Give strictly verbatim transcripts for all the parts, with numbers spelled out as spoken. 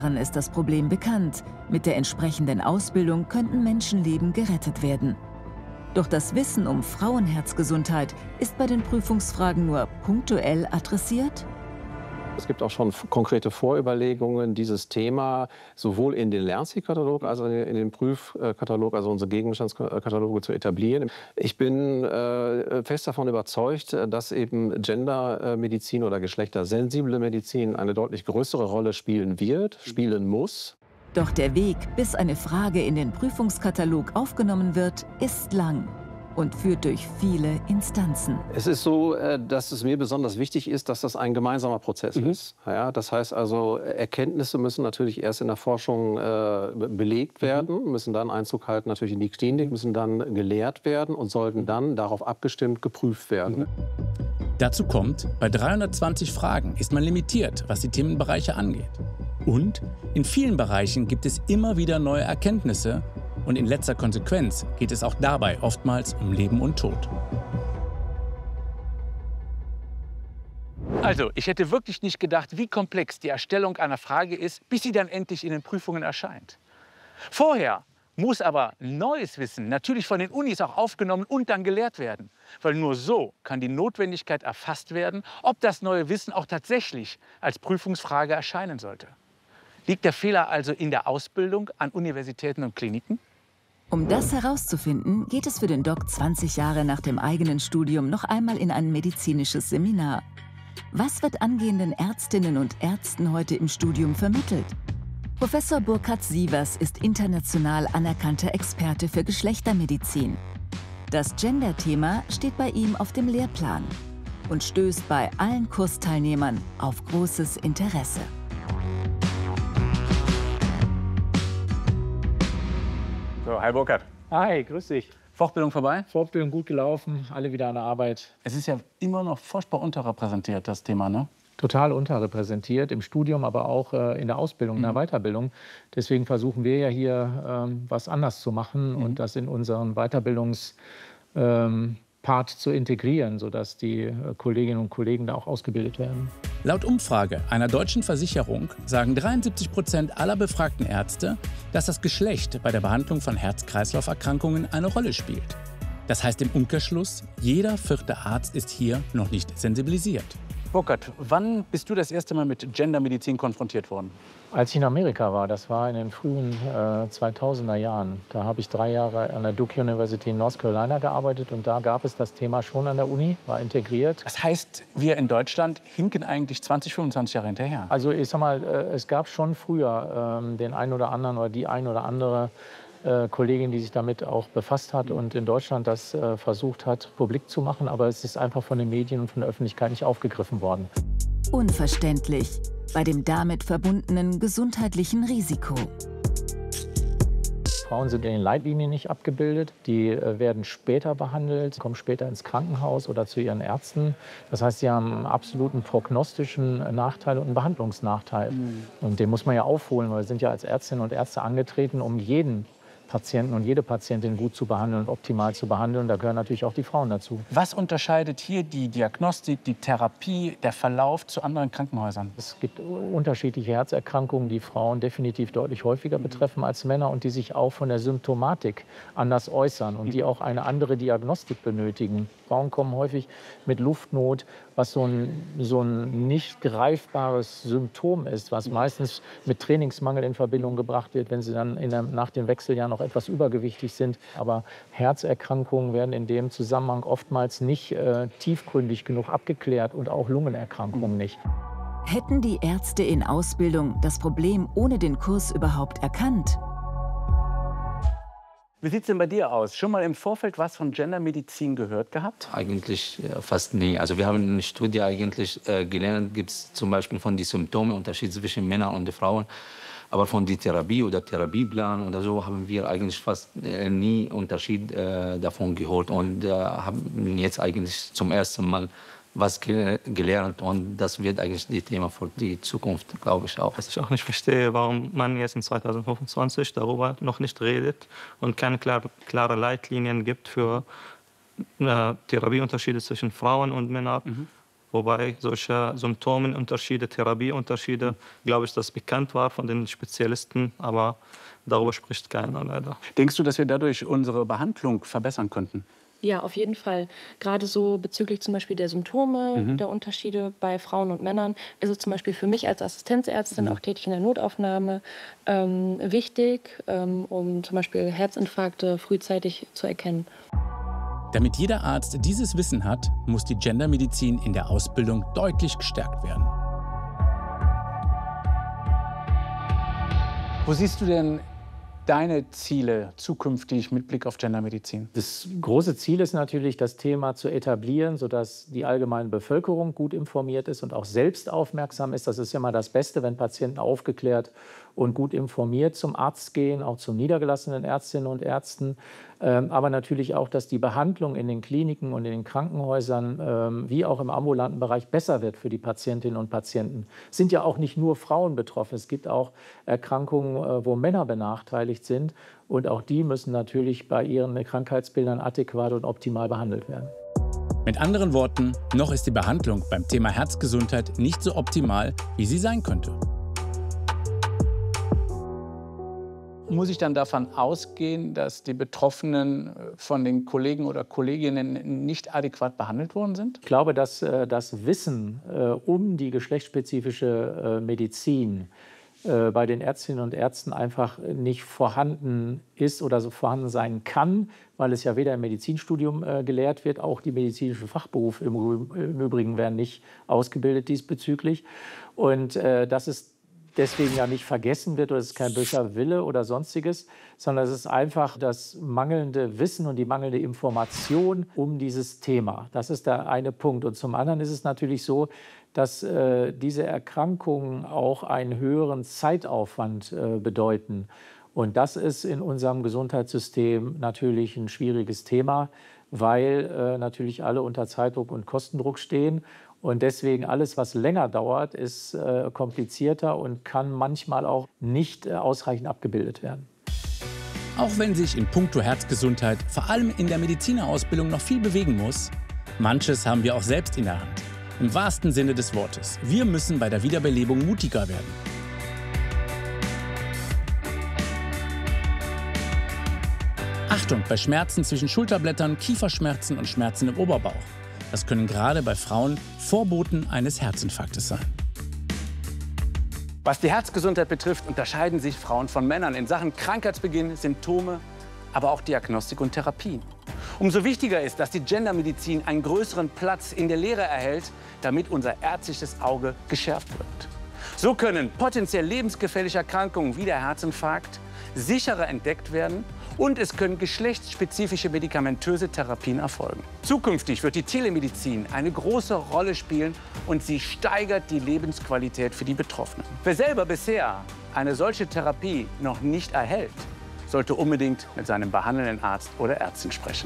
ist das Problem bekannt. Mit der entsprechenden Ausbildung könnten Menschenleben gerettet werden. Doch das Wissen um Frauenherzgesundheit ist bei den Prüfungsfragen nur punktuell adressiert? Es gibt auch schon konkrete Vorüberlegungen, dieses Thema sowohl in den Lernzielkatalog als auch in den Prüfkatalog, also unsere Gegenstandskataloge, zu etablieren. Ich bin äh, fest davon überzeugt, dass eben Gendermedizin oder geschlechtersensible Medizin eine deutlich größere Rolle spielen wird, spielen muss. Doch der Weg, bis eine Frage in den Prüfungskatalog aufgenommen wird, ist lang und führt durch viele Instanzen. Es ist so, dass es mir besonders wichtig ist, dass das ein gemeinsamer Prozess mhm. ist. Ja, das heißt also, Erkenntnisse müssen natürlich erst in der Forschung äh, belegt werden, mhm. müssen dann Einzug halten natürlich in die Klinik, müssen dann gelehrt werden und sollten dann darauf abgestimmt geprüft werden. Mhm. Dazu kommt, bei dreihundertzwanzig Fragen ist man limitiert, was die Themenbereiche angeht. Und in vielen Bereichen gibt es immer wieder neue Erkenntnisse. Und in letzter Konsequenz geht es auch dabei oftmals um Leben und Tod. Also, ich hätte wirklich nicht gedacht, wie komplex die Erstellung einer Frage ist, bis sie dann endlich in den Prüfungen erscheint. Vorher muss aber neues Wissen natürlich von den Unis auch aufgenommen und dann gelehrt werden. Weil nur so kann die Notwendigkeit erfasst werden, ob das neue Wissen auch tatsächlich als Prüfungsfrage erscheinen sollte. Liegt der Fehler also in der Ausbildung an Universitäten und Kliniken? Um das herauszufinden, geht es für den Doc zwanzig Jahre nach dem eigenen Studium noch einmal in ein medizinisches Seminar. Was wird angehenden Ärztinnen und Ärzten heute im Studium vermittelt? Professor Burkhard Sievers ist international anerkannter Experte für Geschlechtermedizin. Das Gender-Thema steht bei ihm auf dem Lehrplan und stößt bei allen Kursteilnehmern auf großes Interesse. So, hi Burkhard. Hi, grüß dich. Fortbildung vorbei? Fortbildung gut gelaufen, alle wieder an der Arbeit. Es ist ja immer noch furchtbar unterrepräsentiert, das Thema, ne? Total unterrepräsentiert, im Studium, aber auch äh, in der Ausbildung, in der Mhm. Weiterbildung. Deswegen versuchen wir ja hier ähm, was anders zu machen Mhm. und das in unseren Weiterbildungspart ähm, zu integrieren, sodass die äh, Kolleginnen und Kollegen da auch ausgebildet werden. Laut Umfrage einer deutschen Versicherung sagen dreiundsiebzig Prozent aller befragten Ärzte, dass das Geschlecht bei der Behandlung von Herz-Kreislauf-Erkrankungen eine Rolle spielt. Das heißt im Umkehrschluss, jeder vierte Arzt ist hier noch nicht sensibilisiert. Burkhard, wann bist du das erste Mal mit Gendermedizin konfrontiert worden? Als ich in Amerika war, das war in den frühen äh, zweitausender Jahren, da habe ich drei Jahre an der Duke University in North Carolina gearbeitet und da gab es das Thema schon an der Uni, war integriert. Das heißt, wir in Deutschland hinken eigentlich zwanzig, fünfundzwanzig Jahre hinterher. Also ich sag mal, äh, es gab schon früher ähm, den einen oder anderen oder die ein oder andere äh, Kollegin, die sich damit auch befasst hat und in Deutschland das äh, versucht hat, publik zu machen, aber es ist einfach von den Medien und von der Öffentlichkeit nicht aufgegriffen worden. Unverständlich bei dem damit verbundenen gesundheitlichen Risiko. Frauen sind in den Leitlinien nicht abgebildet. Die äh, werden später behandelt, kommen später ins Krankenhaus oder zu ihren Ärzten. Das heißt, sie haben einen absoluten prognostischen Nachteil und einen Behandlungsnachteil. Mhm. Und den muss man ja aufholen, weil wir sind ja als Ärztinnen und Ärzte angetreten, um jeden Patienten und jede Patientin gut zu behandeln und optimal zu behandeln. Da gehören natürlich auch die Frauen dazu. Was unterscheidet hier die Diagnostik, die Therapie, der Verlauf zu anderen Krankenhäusern? Es gibt unterschiedliche Herzerkrankungen, die Frauen definitiv deutlich häufiger betreffen als Männer und die sich auch von der Symptomatik anders äußern und die auch eine andere Diagnostik benötigen. Frauen kommen häufig mit Luftnot, was so ein, so ein nicht greifbares Symptom ist, was meistens mit Trainingsmangel in Verbindung gebracht wird, wenn sie dann in der, nach den Wechseljahren noch etwas übergewichtig sind. Aber Herzerkrankungen werden in dem Zusammenhang oftmals nicht äh, tiefgründig genug abgeklärt und auch Lungenerkrankungen nicht. Hätten die Ärzte in Ausbildung das Problem ohne den Kurs überhaupt erkannt? Wie sieht es denn bei dir aus? Schon mal im Vorfeld was von Gendermedizin gehört gehabt? Eigentlich ja, fast nie. Also wir haben in der Studie eigentlich äh, gelernt, gibt es zum Beispiel von den Symptomen Unterschied zwischen Männern und Frauen. Aber von der Therapie oder Therapieplan oder so haben wir eigentlich fast äh, nie Unterschied äh, davon gehört. Und äh, haben jetzt eigentlich zum ersten Mal was ge gelernt. Und das wird eigentlich das Thema für die Zukunft, glaube ich auch. Was ich auch nicht verstehe, warum man jetzt in zweitausendfünfundzwanzig darüber noch nicht redet und keine klar, klare Leitlinien gibt für äh, Therapieunterschiede zwischen Frauen und Männern. Mhm. Wobei solche Symptomenunterschiede, Therapieunterschiede, glaube ich, das bekannt war von den Spezialisten, aber darüber spricht keiner leider. Denkst du, dass wir dadurch unsere Behandlung verbessern könnten? Ja, auf jeden Fall. Gerade so bezüglich zum Beispiel der Symptome, Mhm. der Unterschiede bei Frauen und Männern, ist es zum Beispiel für mich als Assistenzärztin, Mhm. auch tätig in der Notaufnahme, ähm, wichtig, ähm, um zum Beispiel Herzinfarkte frühzeitig zu erkennen. Damit jeder Arzt dieses Wissen hat, muss die Gendermedizin in der Ausbildung deutlich gestärkt werden. Wo siehst du denn deine Ziele zukünftig mit Blick auf Gendermedizin? Das große Ziel ist natürlich, das Thema zu etablieren, sodass die allgemeine Bevölkerung gut informiert ist und auch selbst aufmerksam ist. Das ist immer das Beste, wenn Patienten aufgeklärt und gut informiert zum Arzt gehen, auch zu niedergelassenen Ärztinnen und Ärzten. Ähm, aber natürlich auch, dass die Behandlung in den Kliniken und in den Krankenhäusern ähm, wie auch im ambulanten Bereich besser wird für die Patientinnen und Patienten. Es sind ja auch nicht nur Frauen betroffen. Es gibt auch Erkrankungen, äh, wo Männer benachteiligt sind. Und auch die müssen natürlich bei ihren Krankheitsbildern adäquat und optimal behandelt werden. Mit anderen Worten, noch ist die Behandlung beim Thema Herzgesundheit nicht so optimal, wie sie sein könnte. Muss ich dann davon ausgehen, dass die Betroffenen von den Kollegen oder Kolleginnen nicht adäquat behandelt worden sind? Ich glaube, dass äh, das Wissen äh, um die geschlechtsspezifische äh, Medizin äh, bei den Ärztinnen und Ärzten einfach nicht vorhanden ist oder so vorhanden sein kann, weil es ja weder im Medizinstudium äh, gelehrt wird, auch die medizinischen Fachberufe im, im Übrigen werden nicht ausgebildet diesbezüglich. Und äh, das ist deswegen ja nicht vergessen wird, oder es ist kein böser Wille oder sonstiges, sondern es ist einfach das mangelnde Wissen und die mangelnde Information um dieses Thema. Das ist der eine Punkt. Und zum anderen ist es natürlich so, dass äh, diese Erkrankungen auch einen höheren Zeitaufwand äh, bedeuten. Und das ist in unserem Gesundheitssystem natürlich ein schwieriges Thema, weil äh, natürlich alle unter Zeitdruck und Kostendruck stehen. Und deswegen alles, was länger dauert, ist äh, komplizierter und kann manchmal auch nicht äh, ausreichend abgebildet werden. Auch wenn sich in puncto Herzgesundheit vor allem in der Medizinerausbildung noch viel bewegen muss, manches haben wir auch selbst in der Hand. Im wahrsten Sinne des Wortes. Wir müssen bei der Wiederbelebung mutiger werden. Achtung bei Schmerzen zwischen Schulterblättern, Kieferschmerzen und Schmerzen im Oberbauch. Das können gerade bei Frauen Vorboten eines Herzinfarktes sein. Was die Herzgesundheit betrifft, unterscheiden sich Frauen von Männern in Sachen Krankheitsbeginn, Symptome, aber auch Diagnostik und Therapien. Umso wichtiger ist, dass die Gendermedizin einen größeren Platz in der Lehre erhält, damit unser ärztliches Auge geschärft wird. So können potenziell lebensgefährliche Erkrankungen wie der Herzinfarkt sicherer entdeckt werden und es können geschlechtsspezifische medikamentöse Therapien erfolgen. Zukünftig wird die Telemedizin eine große Rolle spielen und sie steigert die Lebensqualität für die Betroffenen. Wer selber bisher eine solche Therapie noch nicht erhält, sollte unbedingt mit seinem behandelnden Arzt oder Ärztin sprechen.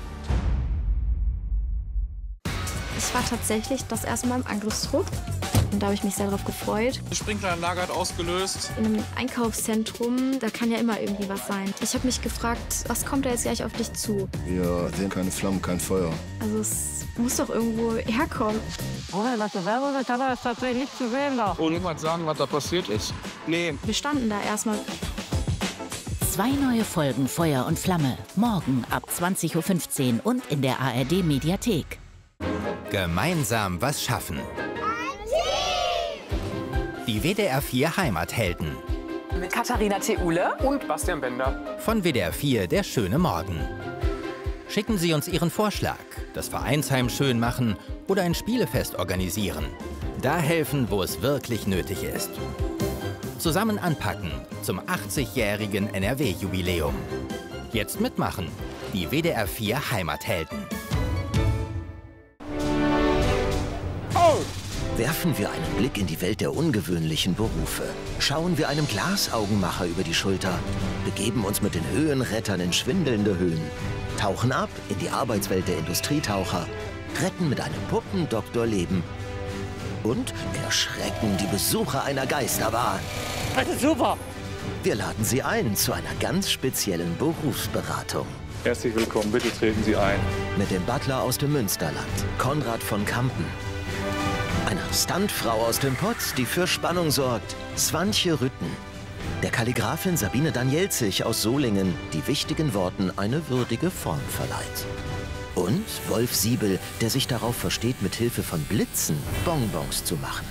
Ich war tatsächlich das erste Mal im Angriffsdruck. Und da habe ich mich sehr darauf gefreut. Die Sprinkleranlage hat ausgelöst. In einem Einkaufszentrum, da kann ja immer irgendwie was sein. Ich habe mich gefragt, was kommt da jetzt gleich auf dich zu? Wir sehen keine Flammen, kein Feuer. Also es muss doch irgendwo herkommen. Was du selber bist, aber ist tatsächlich nicht zu sehen da. Und jemand sagen, was da passiert ist? Nee. Wir standen da erstmal. Zwei neue Folgen Feuer und Flamme. Morgen ab zwanzig Uhr fünfzehn und in der A R D-Mediathek. Gemeinsam was schaffen. Die W D R vier Heimathelden. Mit Katharina Theule und Bastian Bender. Von W D R vier Der schöne Morgen. Schicken Sie uns Ihren Vorschlag, das Vereinsheim schön machen oder ein Spielefest organisieren. Da helfen, wo es wirklich nötig ist. Zusammen anpacken zum achtzigjährigen N R W-Jubiläum. Jetzt mitmachen. Die W D R vier Heimathelden. Werfen wir einen Blick in die Welt der ungewöhnlichen Berufe. Schauen wir einem Glasaugenmacher über die Schulter. Begeben uns mit den Höhenrettern in schwindelnde Höhen. Tauchen ab in die Arbeitswelt der Industrietaucher. Retten mit einem Puppendoktor Leben. Und erschrecken die Besucher einer Geisterbahn. Das ist super! Wir laden Sie ein zu einer ganz speziellen Berufsberatung. Herzlich willkommen, bitte treten Sie ein. Mit dem Butler aus dem Münsterland, Konrad von Kampen. Eine Stuntfrau aus dem Pott, die für Spannung sorgt. Swantje Rütten. Der Kalligraphin Sabine Danielzig aus Solingen, die wichtigen Worten eine würdige Form verleiht. Und Wolf Siebel, der sich darauf versteht, mit Hilfe von Blitzen Bonbons zu machen.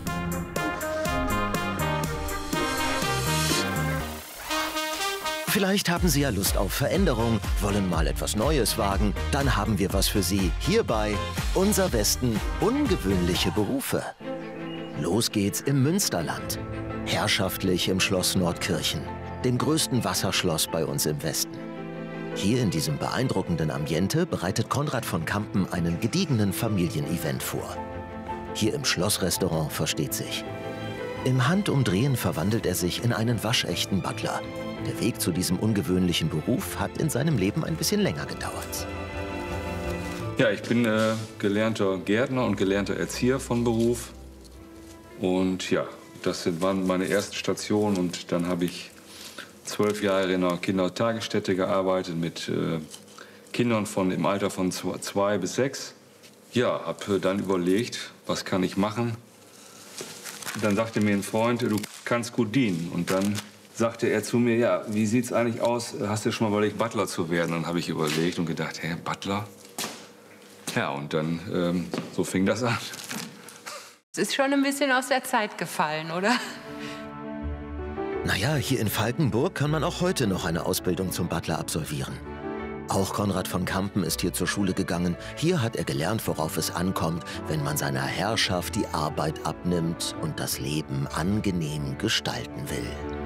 Vielleicht haben Sie ja Lust auf Veränderung, wollen mal etwas Neues wagen. Dann haben wir was für Sie hierbei. Unser Westen, ungewöhnliche Berufe. Los geht's im Münsterland. Herrschaftlich im Schloss Nordkirchen, dem größten Wasserschloss bei uns im Westen. Hier in diesem beeindruckenden Ambiente bereitet Konrad von Kampen einen gediegenen Familienevent vor. Hier im Schlossrestaurant versteht sich. Im Handumdrehen verwandelt er sich in einen waschechten Butler. Der Weg zu diesem ungewöhnlichen Beruf hat in seinem Leben ein bisschen länger gedauert. Ja, ich bin äh, gelernter Gärtner und gelernter Erzieher von Beruf. Und ja, das waren meine ersten Stationen. Und dann habe ich zwölf Jahre in einer Kindertagesstätte gearbeitet mit äh, Kindern von, im Alter von zwei bis sechs. Ja, habe dann überlegt, was kann ich machen. Dann sagte mir ein Freund, du kannst gut dienen. Und dann sagte er zu mir, ja, wie sieht's eigentlich aus? Hast du schon mal überlegt, Butler zu werden? Und dann habe ich überlegt und gedacht, hä, Butler? Ja, und dann, ähm, so fing das an. Es ist schon ein bisschen aus der Zeit gefallen, oder? Naja, hier in Falkenburg kann man auch heute noch eine Ausbildung zum Butler absolvieren. Auch Konrad von Kampen ist hier zur Schule gegangen. Hier hat er gelernt, worauf es ankommt, wenn man seiner Herrschaft die Arbeit abnimmt und das Leben angenehm gestalten will.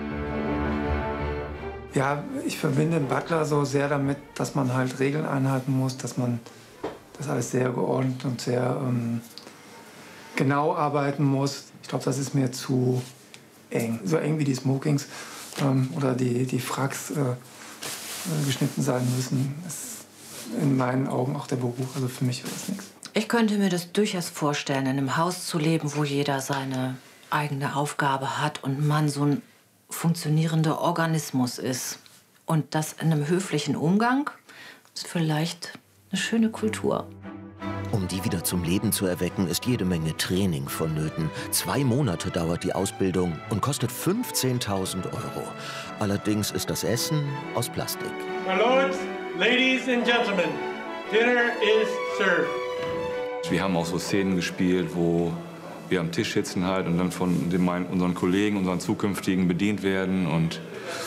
Ja, ich verbinde den Butler so sehr damit, dass man halt Regeln einhalten muss, dass man das alles sehr geordnet und sehr ähm, genau arbeiten muss. Ich glaube, das ist mir zu eng. So eng wie die Smokings ähm, oder die, die Fracks äh, geschnitten sein müssen, ist in meinen Augen auch der Beruf. Also für mich wäre das nichts. Ich könnte mir das durchaus vorstellen, in einem Haus zu leben, wo jeder seine eigene Aufgabe hat und man so ein funktionierender Organismus ist. Und das in einem höflichen Umgang ist vielleicht eine schöne Kultur. Um die wieder zum Leben zu erwecken, ist jede Menge Training vonnöten. Zwei Monate dauert die Ausbildung und kostet fünfzehntausend Euro. Allerdings ist das Essen aus Plastik. My lords, ladies and gentlemen, dinner is served. Wir haben auch so Szenen gespielt, wo wir am Tisch sitzen halt und dann von den, unseren Kollegen, unseren zukünftigen bedient werden. Und,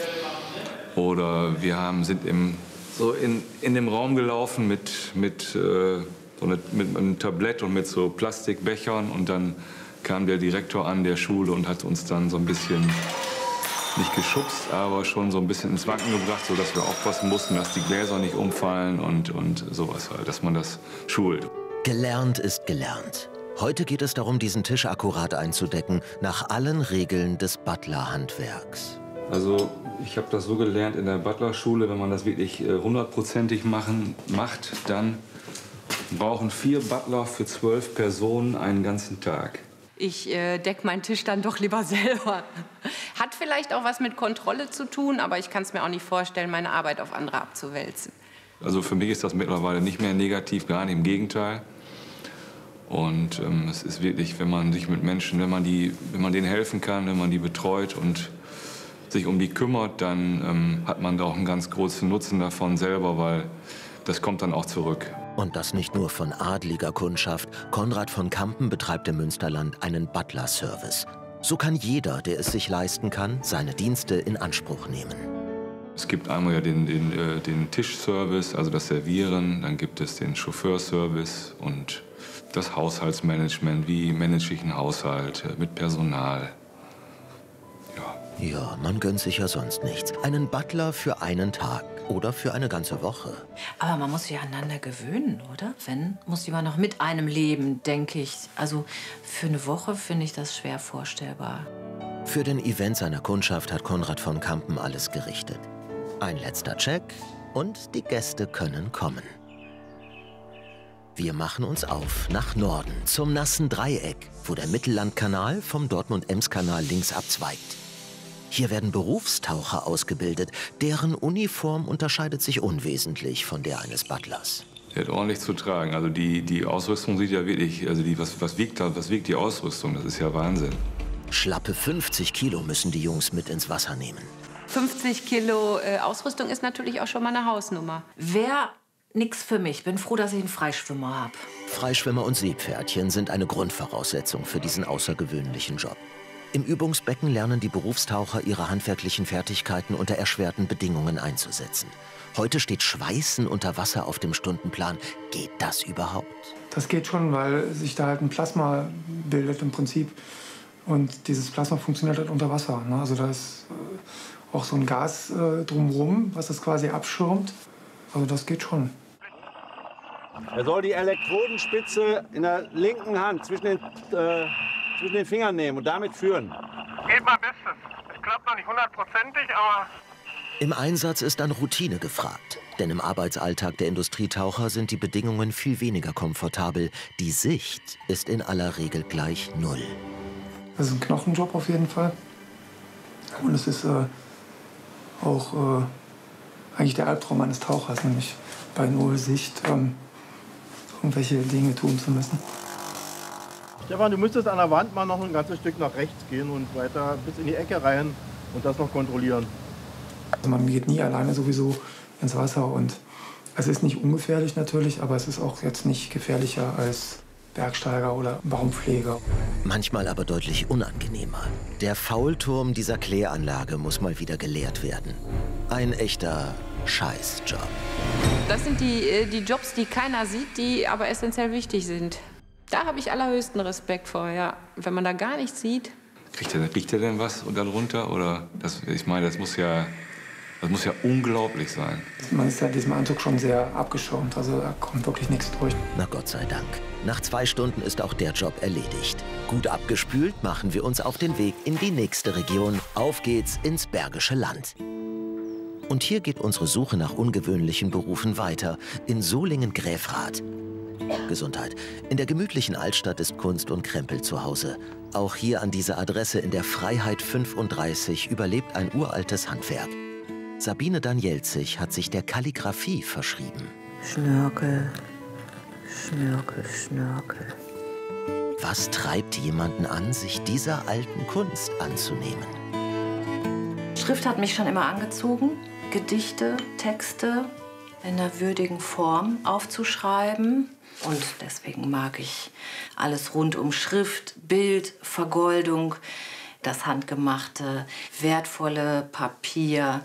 oder wir haben, sind im, so in, in dem Raum gelaufen mit, mit, äh, so eine, mit einem Tablett und mit so Plastikbechern. Und dann kam der Direktor an der Schule und hat uns dann so ein bisschen, nicht geschubst, aber schon so ein bisschen ins Wanken gebracht, sodass wir aufpassen mussten, dass die Gläser nicht umfallen und, und sowas halt, dass man das schult. Gelernt ist gelernt. Heute geht es darum, diesen Tisch akkurat einzudecken, nach allen Regeln des Butler-Handwerks. Also ich habe das so gelernt in der Butlerschule, wenn man das wirklich hundertprozentig machen, macht, dann brauchen vier Butler für zwölf Personen einen ganzen Tag. Ich äh, decke meinen Tisch dann doch lieber selber. Hat vielleicht auch was mit Kontrolle zu tun, aber ich kann es mir auch nicht vorstellen, meine Arbeit auf andere abzuwälzen. Also für mich ist das mittlerweile nicht mehr negativ, gar nicht, im Gegenteil. Und ähm, es ist wirklich, wenn man sich mit Menschen, wenn man, die, wenn man denen helfen kann, wenn man die betreut und sich um die kümmert, dann ähm, hat man da auch einen ganz großen Nutzen davon selber, weil das kommt dann auch zurück. Und das nicht nur von adliger Kundschaft. Konrad von Kampen betreibt im Münsterland einen Butler-Service. So kann jeder, der es sich leisten kann, seine Dienste in Anspruch nehmen. Es gibt einmal ja den, den, äh, den Tischservice, also das Servieren, dann gibt es den Chauffeurservice und das Haushaltsmanagement, wie manage ich einen Haushalt mit Personal. Ja. Ja, man gönnt sich ja sonst nichts. Einen Butler für einen Tag oder für eine ganze Woche. Aber man muss sich aneinander gewöhnen, oder? Wenn, muss jemand noch mit einem leben, denke ich. Also für eine Woche finde ich das schwer vorstellbar. Für den Event seiner Kundschaft hat Konrad von Kampen alles gerichtet. Ein letzter Check und die Gäste können kommen. Wir machen uns auf nach Norden, zum nassen Dreieck, wo der Mittellandkanal vom Dortmund-Ems-Kanal links abzweigt. Hier werden Berufstaucher ausgebildet, deren Uniform unterscheidet sich unwesentlich von der eines Butlers. Der hat ordentlich zu tragen. Also die, die Ausrüstung sieht ja wirklich, also die, was, was, wiegt da, was wiegt die Ausrüstung? Das ist ja Wahnsinn. Schlappe fünfzig Kilo müssen die Jungs mit ins Wasser nehmen. fünfzig Kilo äh, Ausrüstung ist natürlich auch schon mal eine Hausnummer. Wäre nix für mich. Bin froh, dass ich einen Freischwimmer habe. Freischwimmer und Seepferdchen sind eine Grundvoraussetzung für diesen außergewöhnlichen Job. Im Übungsbecken lernen die Berufstaucher ihre handwerklichen Fertigkeiten unter erschwerten Bedingungen einzusetzen. Heute steht Schweißen unter Wasser auf dem Stundenplan. Geht das überhaupt? Das geht schon, weil sich da halt ein Plasma bildet im Prinzip. Und dieses Plasma funktioniert halt unter Wasser. Ne? Also da ist äh, auch so ein Gas äh, drumherum, was das quasi abschirmt. Also das geht schon. Er soll die Elektrodenspitze in der linken Hand zwischen den, äh, zwischen den Fingern nehmen und damit führen. Geht mein Bestes. Es klappt noch nicht hundertprozentig, aber... Im Einsatz ist dann Routine gefragt. Denn im Arbeitsalltag der Industrietaucher sind die Bedingungen viel weniger komfortabel. Die Sicht ist in aller Regel gleich null. Das ist ein Knochenjob auf jeden Fall. Und es ist äh, auch äh, eigentlich der Albtraum eines Tauchers, nämlich bei null Sicht ähm, irgendwelche Dinge tun zu müssen. Stefan, du müsstest an der Wand mal noch ein ganzes Stück nach rechts gehen und weiter bis in die Ecke rein und das noch kontrollieren. Also man geht nie alleine sowieso ins Wasser und es ist nicht ungefährlich natürlich, aber es ist auch jetzt nicht gefährlicher als Bergsteiger oder Baumpfleger. Manchmal aber deutlich unangenehmer. Der Faulturm dieser Kläranlage muss mal wieder geleert werden. Ein echter Scheißjob. Das sind die, die Jobs, die keiner sieht, die aber essentiell wichtig sind. Da habe ich allerhöchsten Respekt vor, ja. Wenn man da gar nichts sieht. Kriegt er, kriegt er denn was darunter? Oder das, ich meine, das muss ja, das muss ja unglaublich sein. Man ist ja in diesem Anzug schon sehr abgeschirmt, also da kommt wirklich nichts durch. Na Gott sei Dank. Nach zwei Stunden ist auch der Job erledigt. Gut abgespült machen wir uns auf den Weg in die nächste Region. Auf geht's ins Bergische Land. Und hier geht unsere Suche nach ungewöhnlichen Berufen weiter. In Solingen-Gräfrath. Gesundheit. In der gemütlichen Altstadt ist Kunst und Krempel zu Hause. Auch hier an dieser Adresse in der Freiheit fünfunddreißig überlebt ein uraltes Handwerk. Sabine Danielzig hat sich der Kalligraphie verschrieben. Schnörkel, Schnörkel, Schnörkel. Was treibt jemanden an, sich dieser alten Kunst anzunehmen? Schrift hat mich schon immer angezogen. Gedichte, Texte in einer würdigen Form aufzuschreiben. Und deswegen mag ich alles rund um Schrift, Bild, Vergoldung, das handgemachte, wertvolle Papier,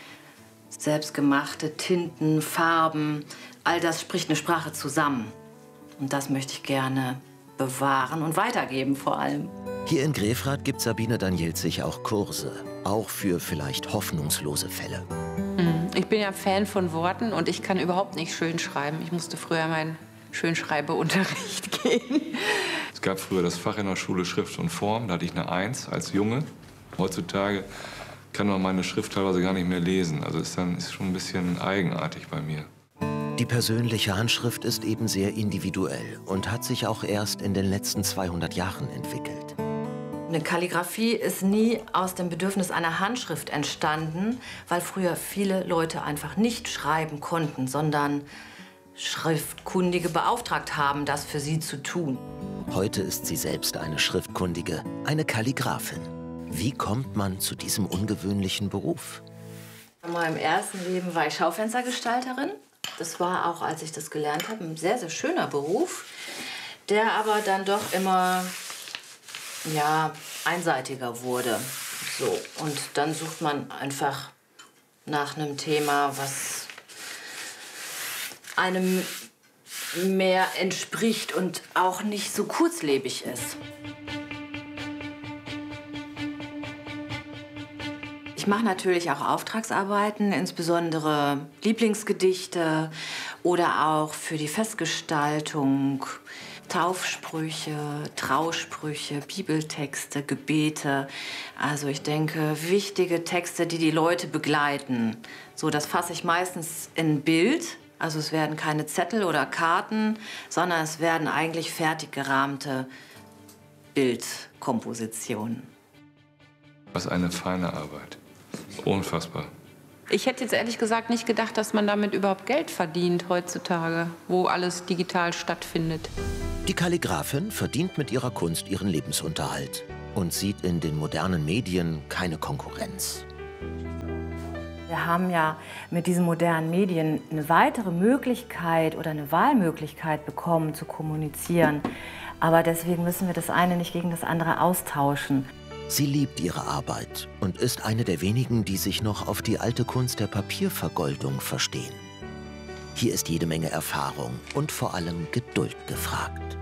selbstgemachte Tinten, Farben. All das spricht eine Sprache zusammen. Und das möchte ich gerne bewahren und weitergeben vor allem. Hier in Gräfrath gibt Sabine Danielzig auch Kurse, auch für vielleicht hoffnungslose Fälle. Ich bin ja Fan von Worten und ich kann überhaupt nicht schön schreiben. Ich musste früher meinen Schönschreibeunterricht gehen. Es gab früher das Fach in der Schule Schrift und Form. Da hatte ich eine Eins als Junge. Heutzutage kann man meine Schrift teilweise gar nicht mehr lesen. Also ist dann ist schon ein bisschen eigenartig bei mir. Die persönliche Handschrift ist eben sehr individuell und hat sich auch erst in den letzten zweihundert Jahren entwickelt. Eine Kalligraphie ist nie aus dem Bedürfnis einer Handschrift entstanden, weil früher viele Leute einfach nicht schreiben konnten, sondern Schriftkundige beauftragt haben, das für sie zu tun. Heute ist sie selbst eine Schriftkundige, eine Kalligraphin. Wie kommt man zu diesem ungewöhnlichen Beruf? In meinem ersten Leben war ich Schaufenstergestalterin. Das war auch, als ich das gelernt habe, ein sehr, sehr schöner Beruf, der aber dann doch immer ja, einseitiger wurde. So, und dann sucht man einfach nach einem Thema, was einem mehr entspricht und auch nicht so kurzlebig ist. Ich mache natürlich auch Auftragsarbeiten, insbesondere Lieblingsgedichte oder auch für die Festgestaltung, Taufsprüche, Trausprüche, Bibeltexte, Gebete. Also ich denke, wichtige Texte, die die Leute begleiten. So, das fasse ich meistens in ein Bild. Also es werden keine Zettel oder Karten, sondern es werden eigentlich fertig gerahmte Bildkompositionen. Was eine feine Arbeit. Unfassbar. Ich hätte jetzt ehrlich gesagt nicht gedacht, dass man damit überhaupt Geld verdient heutzutage, wo alles digital stattfindet. Die Kalligraphin verdient mit ihrer Kunst ihren Lebensunterhalt und sieht in den modernen Medien keine Konkurrenz. Wir haben ja mit diesen modernen Medien eine weitere Möglichkeit oder eine Wahlmöglichkeit bekommen, zu kommunizieren. Aber deswegen müssen wir das eine nicht gegen das andere austauschen. Sie liebt ihre Arbeit und ist eine der wenigen, die sich noch auf die alte Kunst der Papiervergoldung verstehen. Hier ist jede Menge Erfahrung und vor allem Geduld gefragt.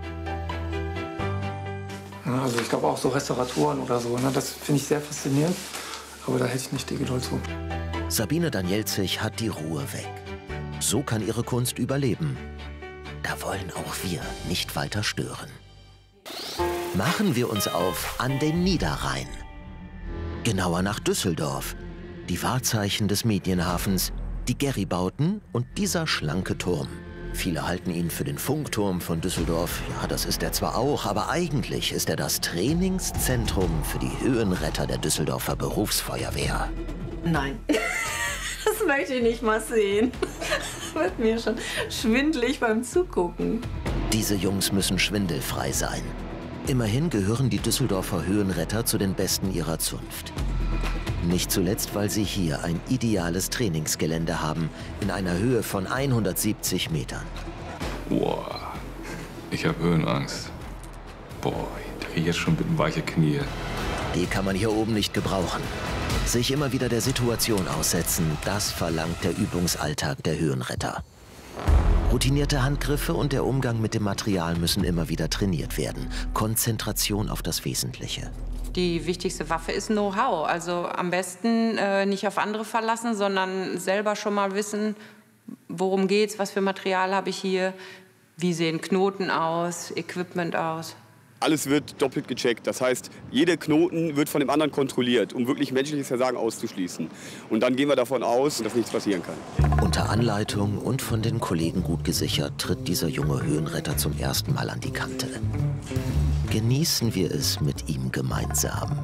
Ja, also ich glaube auch so Restauratoren oder so, ne, das finde ich sehr faszinierend, aber da hätte ich nicht die Geduld zu. Sabine Danielzig hat die Ruhe weg. So kann ihre Kunst überleben. Da wollen auch wir nicht weiter stören. Machen wir uns auf an den Niederrhein. Genauer nach Düsseldorf. Die Wahrzeichen des Medienhafens, die Geribauten und dieser schlanke Turm. Viele halten ihn für den Funkturm von Düsseldorf. Ja, das ist er zwar auch, aber eigentlich ist er das Trainingszentrum für die Höhenretter der Düsseldorfer Berufsfeuerwehr. Nein, das möchte ich nicht mal sehen. Wird mir schon schwindelig beim Zugucken. Diese Jungs müssen schwindelfrei sein. Immerhin gehören die Düsseldorfer Höhenretter zu den Besten ihrer Zunft. Nicht zuletzt, weil sie hier ein ideales Trainingsgelände haben, in einer Höhe von hundertsiebzig Metern. Boah, ich habe Höhenangst. Boah, ich kriege jetzt schon ein bisschen weiche Knie. Die kann man hier oben nicht gebrauchen. Sich immer wieder der Situation aussetzen, das verlangt der Übungsalltag der Höhenretter. Routinierte Handgriffe und der Umgang mit dem Material müssen immer wieder trainiert werden. Konzentration auf das Wesentliche. Die wichtigste Waffe ist Know-how. Also am besten äh, nicht auf andere verlassen, sondern selber schon mal wissen, worum geht's, was für Material habe ich hier, wie sehen Knoten aus, Equipment aus. Alles wird doppelt gecheckt. Das heißt, jeder Knoten wird von dem anderen kontrolliert, um wirklich menschliches Versagen auszuschließen. Und dann gehen wir davon aus, dass nichts passieren kann. Unter Anleitung und von den Kollegen gut gesichert, tritt dieser junge Höhenretter zum ersten Mal an die Kante. Genießen wir es mit ihm gemeinsam.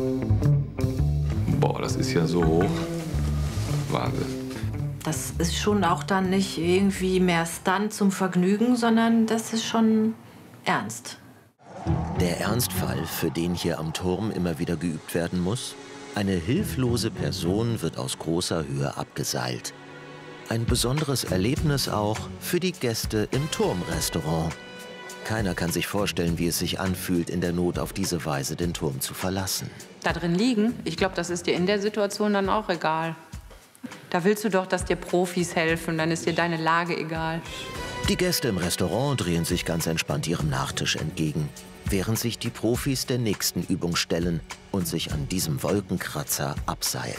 Boah, das ist ja so hoch. Wahnsinn. Das ist schon auch dann nicht irgendwie mehr Stunt zum Vergnügen, sondern das ist schon ernst. Der Ernstfall, für den hier am Turm immer wieder geübt werden muss: eine hilflose Person wird aus großer Höhe abgeseilt. Ein besonderes Erlebnis auch für die Gäste im Turmrestaurant. Keiner kann sich vorstellen, wie es sich anfühlt, in der Not auf diese Weise den Turm zu verlassen. Da drin liegen, ich glaube, das ist dir in der Situation dann auch egal. Da willst du doch, dass dir Profis helfen, dann ist dir deine Lage egal. Die Gäste im Restaurant drehen sich ganz entspannt ihrem Nachtisch entgegen, während sich die Profis der nächsten Übung stellen und sich an diesem Wolkenkratzer abseilen.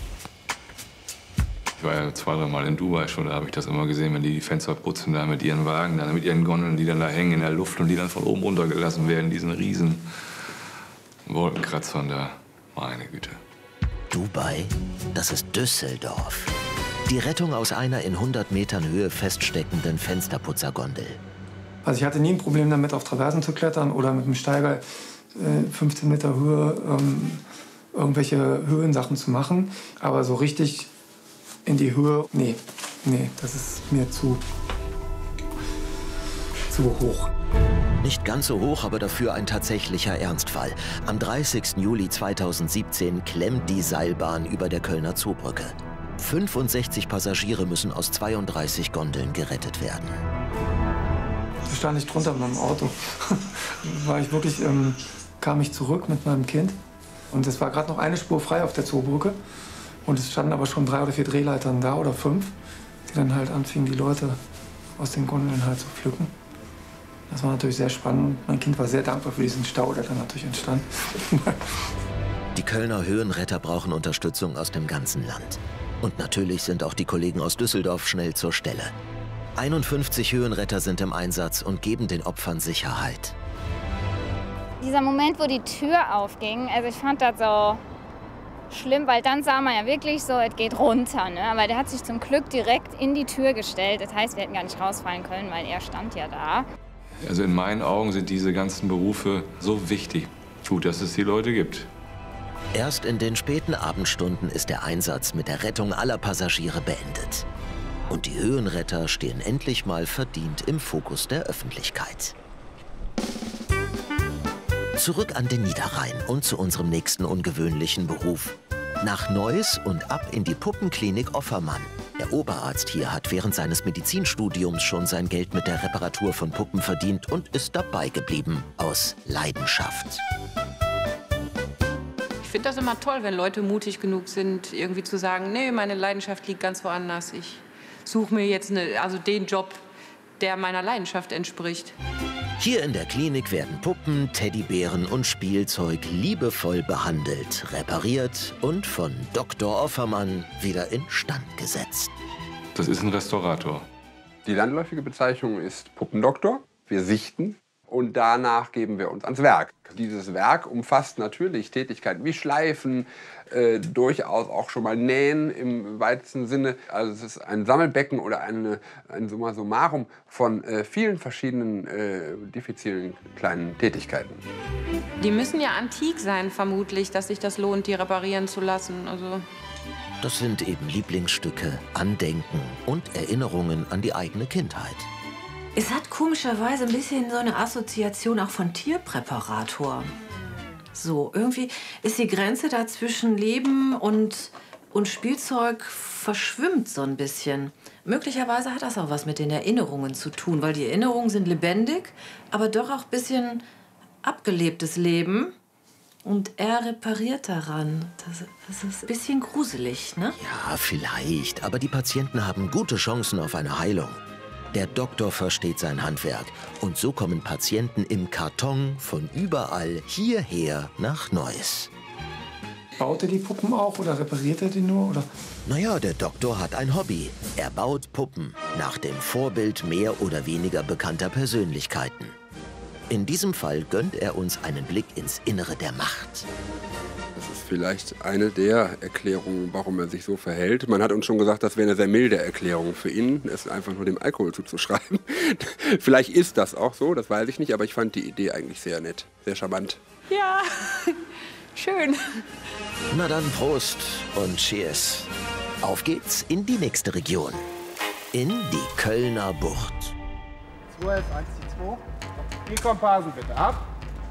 Ich war ja zwei, drei Mal in Dubai schon, da habe ich das immer gesehen, wenn die die Fenster putzen, da mit ihren Wagen, dann mit ihren Gondeln, die dann da hängen in der Luft und die dann von oben runtergelassen werden, diesen riesen Wolkenkratzern da. Meine Güte. Dubai, das ist Düsseldorf. Die Rettung aus einer in hundert Metern Höhe feststeckenden Fensterputzergondel. Also ich hatte nie ein Problem damit, auf Traversen zu klettern oder mit dem Steiger äh, fünfzehn Meter Höhe ähm, irgendwelche Höhensachen zu machen. Aber so richtig in die Höhe, nee, nee, das ist mir zu, zu hoch. Nicht ganz so hoch, aber dafür ein tatsächlicher Ernstfall. Am dreißigsten Juli zweitausendsiebzehn klemmt die Seilbahn über der Kölner Zoobrücke. fünfundsechzig Passagiere müssen aus zweiunddreißig Gondeln gerettet werden. Da stand ich drunter mit meinem Auto. war ich wirklich, ähm, kam ich zurück mit meinem Kind. Und es war gerade noch eine Spur frei auf der Zoobrücke. Und es standen aber schon drei oder vier Drehleitern da oder fünf, die dann halt anfingen, die Leute aus den Gondeln halt zu pflücken. Das war natürlich sehr spannend. Mein Kind war sehr dankbar für diesen Stau, der dann natürlich entstand. Die Kölner Höhenretter brauchen Unterstützung aus dem ganzen Land. Und natürlich sind auch die Kollegen aus Düsseldorf schnell zur Stelle. einundfünfzig Höhenretter sind im Einsatz und geben den Opfern Sicherheit. Dieser Moment, wo die Tür aufging, also ich fand das so schlimm, weil dann sah man ja wirklich so, es geht runter. Ne? Aber der hat sich zum Glück direkt in die Tür gestellt. Das heißt, wir hätten gar nicht rausfallen können, weil er stand ja da. Also in meinen Augen sind diese ganzen Berufe so wichtig. Gut, dass es die Leute gibt. Erst in den späten Abendstunden ist der Einsatz mit der Rettung aller Passagiere beendet. Und die Höhenretter stehen endlich mal verdient im Fokus der Öffentlichkeit. Zurück an den Niederrhein und zu unserem nächsten ungewöhnlichen Beruf. Nach Neuss und ab in die Puppenklinik Offermann. Der Oberarzt hier hat während seines Medizinstudiums schon sein Geld mit der Reparatur von Puppen verdient und ist dabei geblieben, aus Leidenschaft. Ich finde das immer toll, wenn Leute mutig genug sind, irgendwie zu sagen, nee, meine Leidenschaft liegt ganz woanders. Ich suche mir jetzt eine, also den Job, der meiner Leidenschaft entspricht. Hier in der Klinik werden Puppen, Teddybären und Spielzeug liebevoll behandelt, repariert und von Doktor Offermann wieder instand gesetzt. Das ist ein Restaurator. Die landläufige Bezeichnung ist Puppendoktor. Wir sichten und danach geben wir uns ans Werk. Dieses Werk umfasst natürlich Tätigkeiten wie Schleifen, äh, durchaus auch schon mal Nähen im weitesten Sinne. Also es ist ein Sammelbecken oder eine, ein Summa summarum von äh, vielen verschiedenen äh, diffizilen kleinen Tätigkeiten. Die müssen ja antik sein, vermutlich, dass sich das lohnt, die reparieren zu lassen. Also Das sind eben Lieblingsstücke, Andenken und Erinnerungen an die eigene Kindheit. Es hat komischerweise ein bisschen so eine Assoziation auch von Tierpräparator. So, irgendwie ist die Grenze da zwischen Leben und, und Spielzeug verschwimmt so ein bisschen. Möglicherweise hat das auch was mit den Erinnerungen zu tun, weil die Erinnerungen sind lebendig, aber doch auch ein bisschen abgelebtes Leben. Und er repariert daran. Das, das ist ein bisschen gruselig, ne? Ja, vielleicht, aber die Patienten haben gute Chancen auf eine Heilung. Der Doktor versteht sein Handwerk und so kommen Patienten im Karton von überall hierher nach Neuss. Baut er die Puppen auch oder repariert er die nur? Oder? Naja, der Doktor hat ein Hobby. Er baut Puppen nach dem Vorbild mehr oder weniger bekannter Persönlichkeiten. In diesem Fall gönnt er uns einen Blick ins Innere der Macht. Das ist vielleicht eine der Erklärungen, warum er sich so verhält. Man hat uns schon gesagt, das wäre eine sehr milde Erklärung für ihn. Es ist einfach nur dem Alkohol zuzuschreiben. Vielleicht ist das auch so, das weiß ich nicht, aber ich fand die Idee eigentlich sehr nett, sehr charmant. ja, schön. Na dann Prost und Cheers. Auf geht's in die nächste Region. In die Kölner Bucht. zwei, eins, zwei. Die Komparsen bitte ab.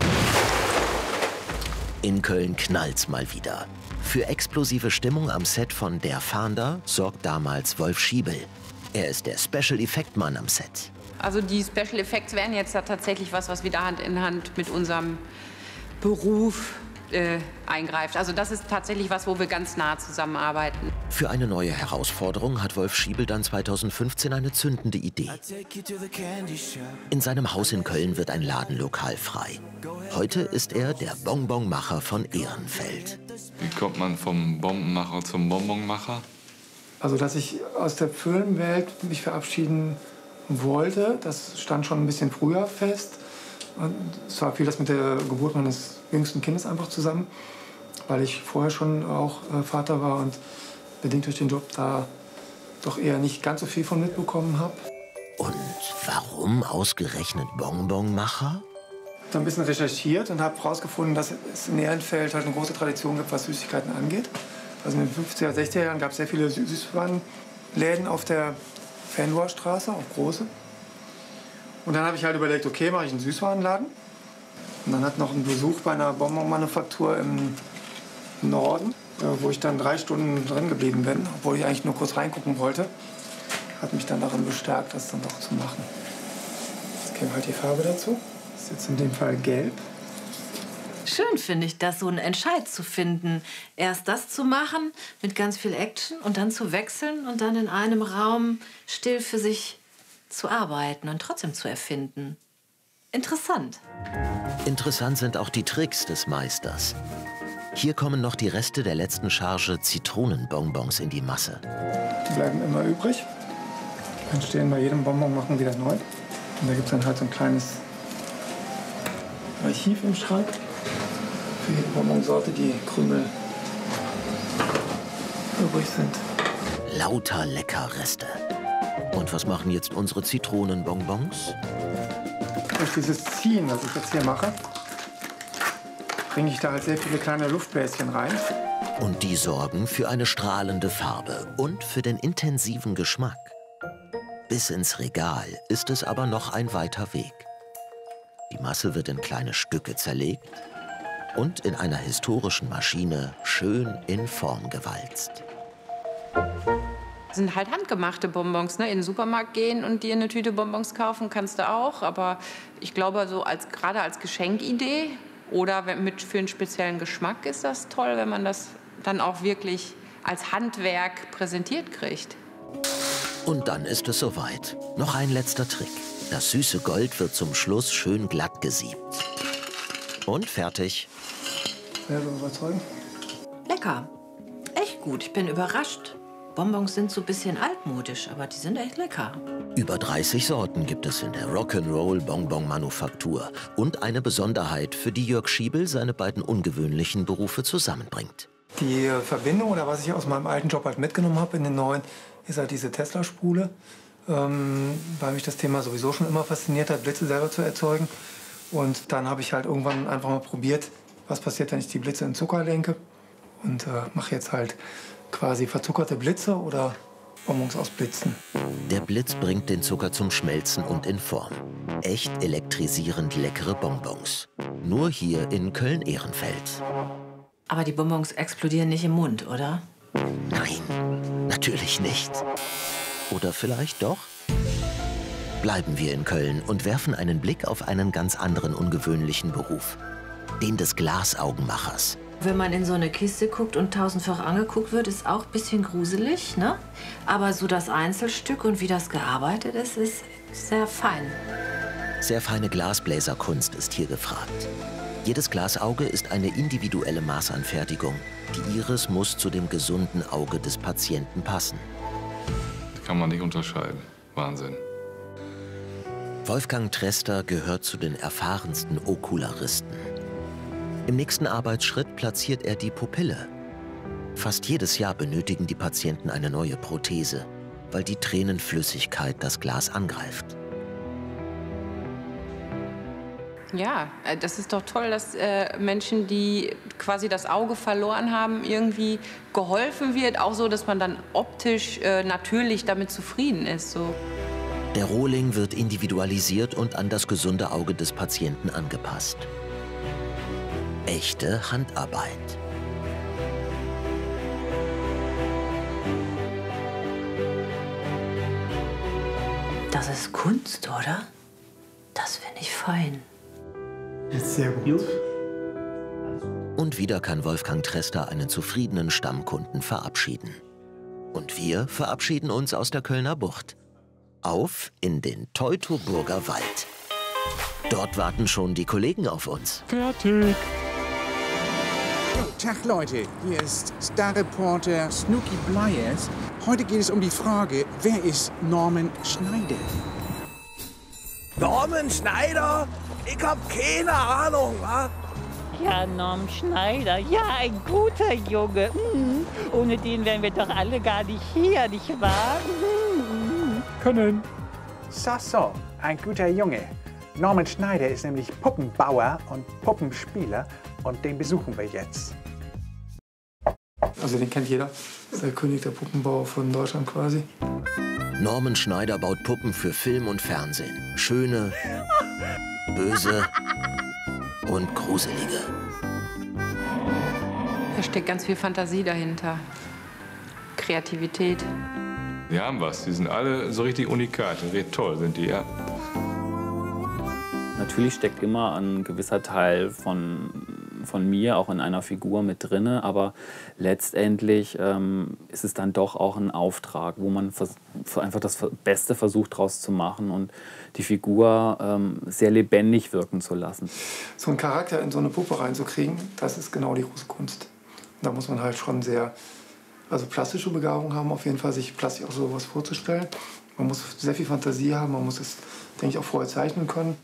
In Köln knallt's mal wieder. Für explosive Stimmung am Set von Der Fahnder sorgt damals Wolf Schiebel. Er ist der Special-Effekt-Mann am Set. Also die Special Effects wären jetzt da tatsächlich was, was wieder Hand in Hand mit unserem Beruf äh, eingreift. Also das ist tatsächlich was, wo wir ganz nah zusammenarbeiten. Für eine neue Herausforderung hat Wolf Schiebel dann zweitausendfünfzehn eine zündende Idee. In seinem Haus in Köln wird ein Ladenlokal frei. Heute ist er der Bonbonmacher von Ehrenfeld. Wie kommt man vom Bombenmacher zum Bonbonmacher? Also, dass ich aus der Filmwelt mich verabschieden wollte, das stand schon ein bisschen früher fest. Und es war viel das mit der Geburt meines jüngsten Kindes einfach zusammen, weil ich vorher schon auch äh, Vater war und bedingt durch den Job da doch eher nicht ganz so viel von mitbekommen habe. Und warum ausgerechnet Bonbonmacher? Ich habe ein bisschen recherchiert und habe herausgefunden, dass es in Ehrenfeld halt eine große Tradition gibt, was Süßigkeiten angeht. Also in den fünfziger, sechziger Jahren gab es sehr viele Süßwarenläden auf der Fernrohr Straße, auch große. Und dann habe ich halt überlegt, okay, mache ich einen Süßwarenladen. Und dann hat noch ein Besuch bei einer Bonbonmanufaktur im Norden, wo ich dann drei Stunden drin geblieben bin, obwohl ich eigentlich nur kurz reingucken wollte, hat mich dann darin bestärkt, das dann doch zu machen. Jetzt käme halt die Farbe dazu. Das ist jetzt in dem Fall gelb. Schön finde ich das, so einen Entscheid zu finden. Erst das zu machen mit ganz viel Action und dann zu wechseln und dann in einem Raum still für sich zu arbeiten und trotzdem zu erfinden. Interessant. Interessant sind auch die Tricks des Meisters. Hier kommen noch die Reste der letzten Charge Zitronenbonbons in die Masse. Die bleiben immer übrig. Die entstehen bei jedem Bonbon machen wieder neu. Und da gibt es dann halt so ein kleines Archiv im Schrank. Für jede Bonbonsorte, die Krümel übrig sind. Lauter Leckerreste. Und was machen jetzt unsere Zitronenbonbons? Durch dieses Ziehen, was ich jetzt hier mache, bringe ich da halt sehr viele kleine Luftbläschen rein. Und die sorgen für eine strahlende Farbe und für den intensiven Geschmack. Bis ins Regal ist es aber noch ein weiter Weg. Die Masse wird in kleine Stücke zerlegt und in einer historischen Maschine schön in Form gewalzt. Das sind halt handgemachte Bonbons, ne? In den Supermarkt gehen und dir eine Tüte Bonbons kaufen kannst du auch. Aber ich glaube, so als, gerade als Geschenkidee oder wenn, mit, für einen speziellen Geschmack ist das toll, wenn man das dann auch wirklich als Handwerk präsentiert kriegt. Und dann ist es soweit. Noch ein letzter Trick. Das süße Gold wird zum Schluss schön glatt gesiebt. Und fertig. Sehr so überzeugend. Lecker. Echt gut. Ich bin überrascht. Bonbons sind so ein bisschen altmodisch, aber die sind echt lecker. Über dreißig Sorten gibt es in der Rock'n'Roll-Bonbon-Manufaktur. Und eine Besonderheit, für die Jörg Schiebel seine beiden ungewöhnlichen Berufe zusammenbringt. Die Verbindung, oder was ich aus meinem alten Job halt mitgenommen habe in den neuen, ist halt diese Tesla-Spule. Ähm, weil mich das Thema sowieso schon immer fasziniert hat, Blitze selber zu erzeugen. Und dann habe ich halt irgendwann einfach mal probiert, was passiert, wenn ich die Blitze in Zucker lenke. Und äh, mache jetzt halt quasi verzuckerte Blitze oder Bonbons aus Blitzen. Der Blitz bringt den Zucker zum Schmelzen und in Form. Echt elektrisierend leckere Bonbons. Nur hier in Köln-Ehrenfeld. Aber die Bonbons explodieren nicht im Mund, oder? Nein, natürlich nicht. Oder vielleicht doch? Bleiben wir in Köln und werfen einen Blick auf einen ganz anderen ungewöhnlichen Beruf. Den des Glasaugenmachers. Wenn man in so eine Kiste guckt und tausendfach angeguckt wird, ist auch ein bisschen gruselig, ne? Aber so das Einzelstück und wie das gearbeitet ist, ist sehr fein. Sehr feine Glasbläserkunst ist hier gefragt. Jedes Glasauge ist eine individuelle Maßanfertigung. Die Iris muss zu dem gesunden Auge des Patienten passen. Das kann man nicht unterscheiden. Wahnsinn. Wolfgang Trester gehört zu den erfahrensten Okularisten. Im nächsten Arbeitsschritt platziert er die Pupille. Fast jedes Jahr benötigen die Patienten eine neue Prothese, weil die Tränenflüssigkeit das Glas angreift. Ja, das ist doch toll, dass äh, Menschen, die quasi das Auge verloren haben, irgendwie geholfen wird. Auch so, dass man dann optisch äh, natürlich damit zufrieden ist. So. Der Rohling wird individualisiert und an das gesunde Auge des Patienten angepasst. Echte Handarbeit. Das ist Kunst, oder? Das finde ich fein. Ist sehr gut. Und wieder kann Wolfgang Trester einen zufriedenen Stammkunden verabschieden. Und wir verabschieden uns aus der Kölner Bucht. Auf in den Teutoburger Wald. Dort warten schon die Kollegen auf uns. Fertig. Tag Leute, hier ist Starreporter Snooky Blyers. Heute geht es um die Frage, wer ist Norman Schneider? Norman Schneider? Ich hab keine Ahnung, wa? Ja, Norm Schneider. Ja, ein guter Junge. Mhm. Ohne den wären wir doch alle gar nicht hier, nicht wahr? Mhm. Können. So, so, ein guter Junge. Norman Schneider ist nämlich Puppenbauer und Puppenspieler und den besuchen wir jetzt. Also den kennt jeder. Das ist der König der Puppenbauer von Deutschland quasi. Norman Schneider baut Puppen für Film und Fernsehen. Schöne, böse und gruselige. Da steckt ganz viel Fantasie dahinter. Kreativität. Die haben was. Die sind alle so richtig unikat. Richtig toll sind die, ja. Natürlich steckt immer ein gewisser Teil von, von mir auch in einer Figur mit drin, aber letztendlich ähm, ist es dann doch auch ein Auftrag, wo man vers einfach das Beste versucht daraus zu machen und die Figur ähm, sehr lebendig wirken zu lassen. So einen Charakter in so eine Puppe reinzukriegen, das ist genau die große Kunst. Da muss man halt schon sehr, also plastische Begabung haben, auf jeden Fall sich plastisch auch sowas vorzustellen. Man muss sehr viel Fantasie haben, man muss es, denke ich, auch vorher zeichnen können.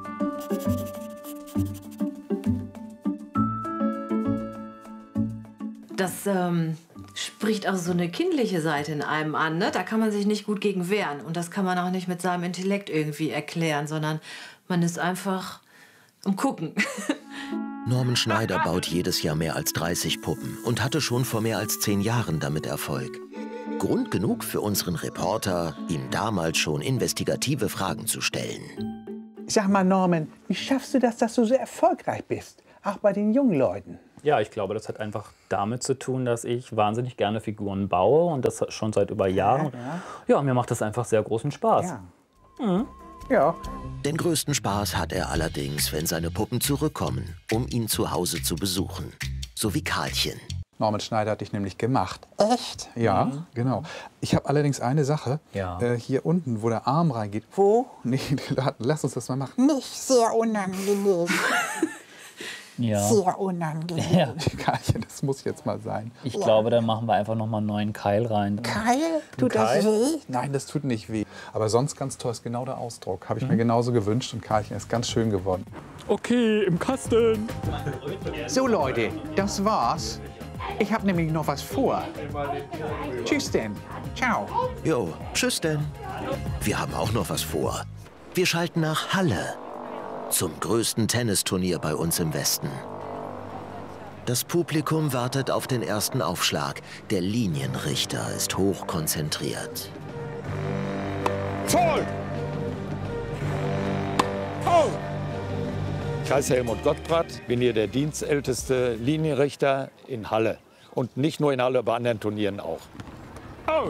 Das ähm, spricht auch so eine kindliche Seite in einem an, ne? Da kann man sich nicht gut gegen wehren. Und das kann man auch nicht mit seinem Intellekt irgendwie erklären, sondern man ist einfach am Gucken. Norman Schneider baut jedes Jahr mehr als dreißig Puppen und hatte schon vor mehr als zehn Jahren damit Erfolg. Grund genug für unseren Reporter, ihm damals schon investigative Fragen zu stellen. Sag mal, Norman, wie schaffst du das, dass du so erfolgreich bist? Auch bei den jungen Leuten? Ja, ich glaube, das hat einfach damit zu tun, dass ich wahnsinnig gerne Figuren baue und das schon seit über Jahren. Ja, ja. Ja, mir macht das einfach sehr großen Spaß. Ja. Mhm. Ja. Den größten Spaß hat er allerdings, wenn seine Puppen zurückkommen, um ihn zu Hause zu besuchen. So wie Karlchen. Norman Schneider hat dich nämlich gemacht. Echt? Ja, Mhm. genau. Ich habe allerdings eine Sache. Ja. Äh, hier unten, wo der Arm reingeht. Wo? Nee, lass uns das mal machen. Nicht sehr unangenehm. Ja. Sehr unangenehm. Ja. Karlchen, das muss jetzt mal sein. Ich ja. glaube, dann machen wir einfach noch mal einen neuen Keil rein. Keil? Tut das weh? Nein, das tut nicht weh. Aber sonst ganz toll, ist genau der Ausdruck. Habe ich Mhm. mir genauso gewünscht und Karlchen ist ganz schön geworden. Okay, im Kasten. So Leute, das war's. Ich habe nämlich noch was vor. Tschüss denn. Ciao. Jo, tschüss denn. Wir haben auch noch was vor. Wir schalten nach Halle. Zum größten Tennisturnier bei uns im Westen. Das Publikum wartet auf den ersten Aufschlag. Der Linienrichter ist hochkonzentriert. Voll! Oh! Ich heiße Helmut Gottbrat, bin hier der dienstälteste Linienrichter in Halle. Und nicht nur in Halle, bei anderen Turnieren auch. Out!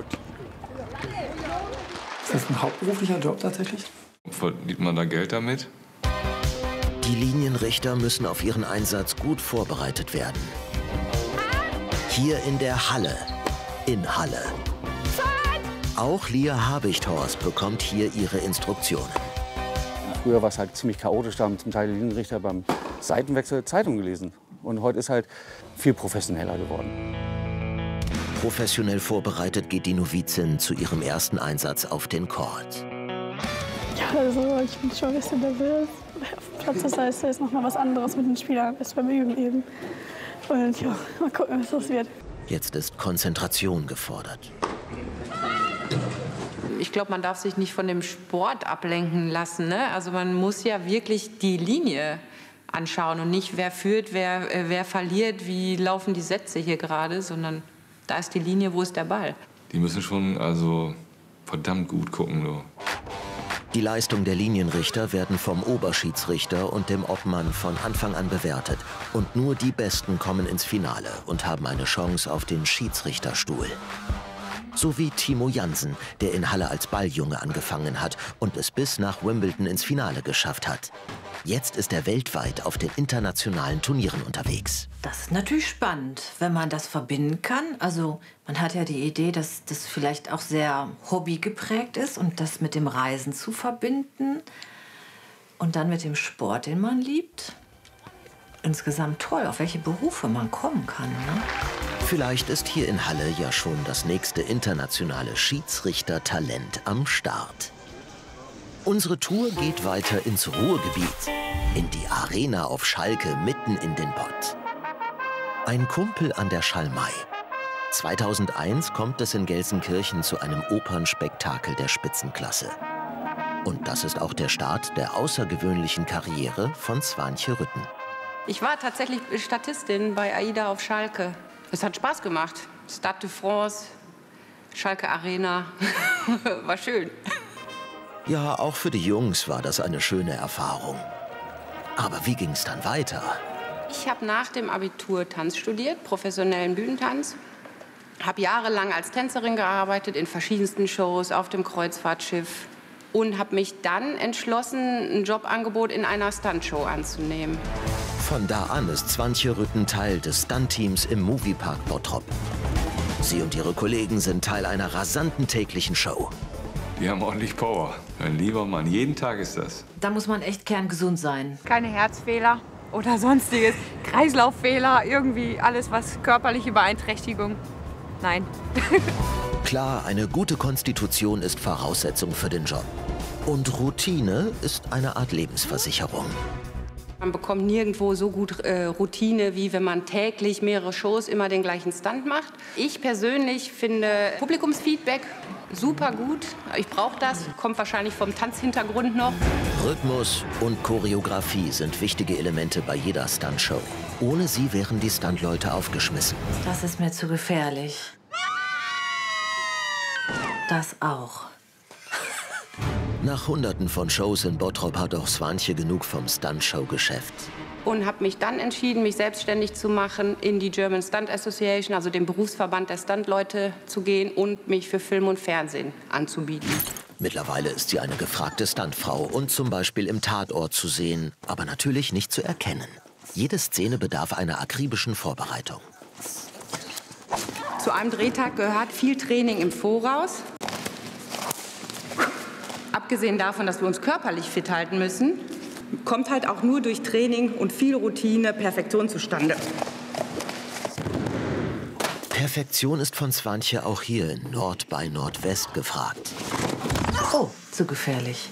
Ist das ein hauptberuflicher Job tatsächlich? Verdient man da Geld damit? Die Linienrichter müssen auf ihren Einsatz gut vorbereitet werden. Hier in der Halle. In Halle. Auch Lia Habichthorst bekommt hier ihre Instruktionen. Früher war es halt ziemlich chaotisch, da haben zum Teil die Linienrichter beim Seitenwechsel Zeitung gelesen. Und heute ist halt viel professioneller geworden. Professionell vorbereitet geht die Novizin zu ihrem ersten Einsatz auf den Court. Ja, also ich bin schon ein bisschen nervös. Auf dem Platz, das heißt, da ist noch mal was anderes mit den Spielern als beim Üben eben. Und ja, mal gucken, was das wird. Jetzt ist Konzentration gefordert. Ich glaube, man darf sich nicht von dem Sport ablenken lassen. Ne? Also man muss ja wirklich die Linie anschauen und nicht, wer führt, wer, äh, wer verliert, wie laufen die Sätze hier gerade, sondern da ist die Linie, wo ist der Ball. Die müssen schon also verdammt gut gucken. So. Die Leistung der Linienrichter werden vom Oberschiedsrichter und dem Obmann von Anfang an bewertet. Und nur die Besten kommen ins Finale und haben eine Chance auf den Schiedsrichterstuhl. So wie Timo Jansen, der in Halle als Balljunge angefangen hat und es bis nach Wimbledon ins Finale geschafft hat. Jetzt ist er weltweit auf den internationalen Turnieren unterwegs. Das ist natürlich spannend, wenn man das verbinden kann. Also man hat ja die Idee, dass das vielleicht auch sehr hobbygeprägt ist und das mit dem Reisen zu verbinden und dann mit dem Sport, den man liebt. Insgesamt toll, auf welche Berufe man kommen kann. Ne? Vielleicht ist hier in Halle ja schon das nächste internationale Schiedsrichtertalent am Start. Unsere Tour geht weiter ins Ruhrgebiet, in die Arena auf Schalke mitten in den Pott. Ein Kumpel an der Schalmei. zweitausendeins kommt es in Gelsenkirchen zu einem Opernspektakel der Spitzenklasse. Und das ist auch der Start der außergewöhnlichen Karriere von Swanche Rütten. Ich war tatsächlich Statistin bei AIDA auf Schalke. Es hat Spaß gemacht. Stade de France, Schalke Arena, war schön. Ja, auch für die Jungs war das eine schöne Erfahrung. Aber wie ging es dann weiter? Ich habe nach dem Abitur Tanz studiert, professionellen Bühnentanz. Habe jahrelang als Tänzerin gearbeitet, in verschiedensten Shows, auf dem Kreuzfahrtschiff. Und habe mich dann entschlossen, ein Jobangebot in einer Stuntshow anzunehmen. Von da an ist Swanche Rütten Teil des Stunt-Teams im Moviepark Bottrop. Sie und ihre Kollegen sind Teil einer rasanten täglichen Show. Die haben ordentlich Power. Mein lieber Mann, jeden Tag ist das. Da muss man echt kerngesund sein. Keine Herzfehler oder sonstiges. Kreislauffehler, irgendwie alles, was körperliche Beeinträchtigung. Nein. Klar, eine gute Konstitution ist Voraussetzung für den Job. Und Routine ist eine Art Lebensversicherung. Man bekommt nirgendwo so gut äh, Routine, wie wenn man täglich mehrere Shows immer den gleichen Stunt macht. Ich persönlich finde Publikumsfeedback super gut. Ich brauche das, kommt wahrscheinlich vom Tanzhintergrund noch. Rhythmus und Choreografie sind wichtige Elemente bei jeder Stuntshow. Ohne sie wären die Stuntleute aufgeschmissen. Das ist mir zu gefährlich. Das auch. Nach Hunderten von Shows in Bottrop hat auch Swantje genug vom Stuntshow-Geschäft. Und habe mich dann entschieden, mich selbstständig zu machen, in die German Stunt Association, also den Berufsverband der Stuntleute, zu gehen und mich für Film und Fernsehen anzubieten. Mittlerweile ist sie eine gefragte Stuntfrau und zum Beispiel im Tatort zu sehen, aber natürlich nicht zu erkennen. Jede Szene bedarf einer akribischen Vorbereitung. Zu einem Drehtag gehört viel Training im Voraus. Abgesehen davon, dass wir uns körperlich fit halten müssen, kommt halt auch nur durch Training und viel Routine Perfektion zustande. Perfektion ist von Swantje auch hier in Nord bei Nordwest gefragt. Oh, zu gefährlich.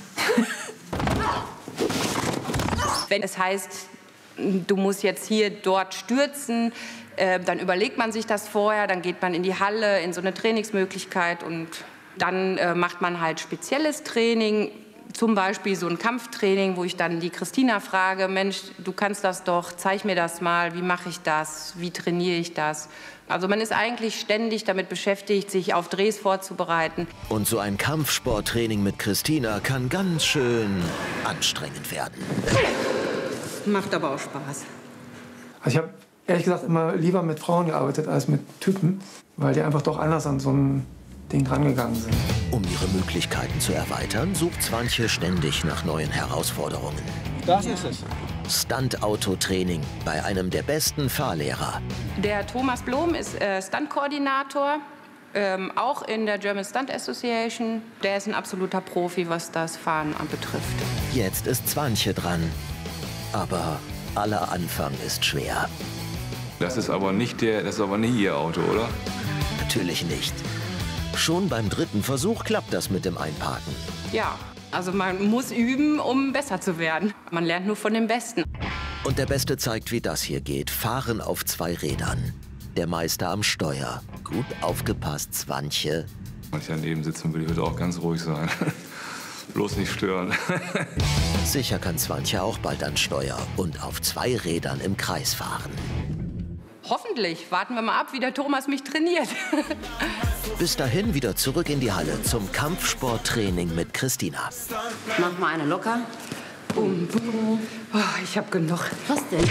Wenn es heißt, du musst jetzt hier dort stürzen, äh, dann überlegt man sich das vorher, dann geht man in die Halle, in so eine Trainingsmöglichkeit und dann äh, macht man halt spezielles Training, zum Beispiel so ein Kampftraining, wo ich dann die Christina frage, Mensch, du kannst das doch, zeig mir das mal, wie mache ich das, wie trainiere ich das? Also man ist eigentlich ständig damit beschäftigt, sich auf Drehs vorzubereiten. Und so ein Kampfsporttraining mit Christina kann ganz schön anstrengend werden. Macht aber auch Spaß. Also ich habe ehrlich gesagt immer lieber mit Frauen gearbeitet als mit Typen, weil die einfach doch anders an so ein Ding rangegangen sind. Um ihre Möglichkeiten zu erweitern, sucht Swantje ständig nach neuen Herausforderungen. Das ist es. Stunt-Auto-Training bei einem der besten Fahrlehrer. Der Thomas Blom ist äh, Stunt-Koordinator, ähm, auch in der German Stunt Association. Der ist ein absoluter Profi, was das Fahren anbetrifft. Jetzt ist Swantje dran. Aber aller Anfang ist schwer. Das ist aber nicht der, das ist aber nicht Ihr Auto, oder? Natürlich nicht. Schon beim dritten Versuch klappt das mit dem Einparken. Ja, also man muss üben, um besser zu werden. Man lernt nur von den Besten. Und der Beste zeigt, wie das hier geht. Fahren auf zwei Rädern. Der Meister am Steuer. Gut aufgepasst, Swantje. Wenn ich daneben sitzen will, ich würde auch ganz ruhig sein. Bloß nicht stören. Sicher kann Swantje auch bald ans Steuer und auf zwei Rädern im Kreis fahren. Hoffentlich. Warten wir mal ab, wie der Thomas mich trainiert. Bis dahin wieder zurück in die Halle zum Kampfsporttraining mit Christina. Mach mal eine locker. Bum, bum. Oh, ich hab genug. Was denn?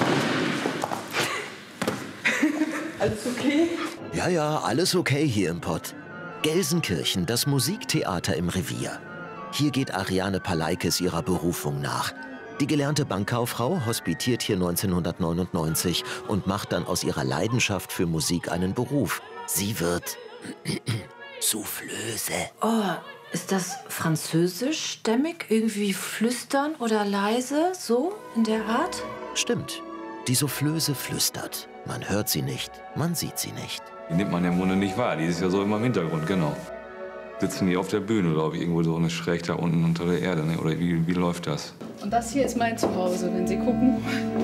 Alles okay? Ja, ja, alles okay hier im Pott. Gelsenkirchen, das Musiktheater im Revier. Hier geht Ariane Paleikes ihrer Berufung nach. Die gelernte Bankkauffrau hospitiert hier neunzehnhundertneunundneunzig und macht dann aus ihrer Leidenschaft für Musik einen Beruf. Sie wird Soufflöse. Oh, ist das französischstämmig? Irgendwie flüstern oder leise? So in der Art? Stimmt. Die Soufflöse flüstert. Man hört sie nicht, man sieht sie nicht. Die nimmt man im Grunde nicht wahr. Die ist ja so immer im Hintergrund, genau. Sitzen die auf der Bühne, glaube ich, irgendwo so eine schräg da unten unter der Erde, ne? Oder wie, wie läuft das? Und das hier ist mein Zuhause, wenn Sie gucken.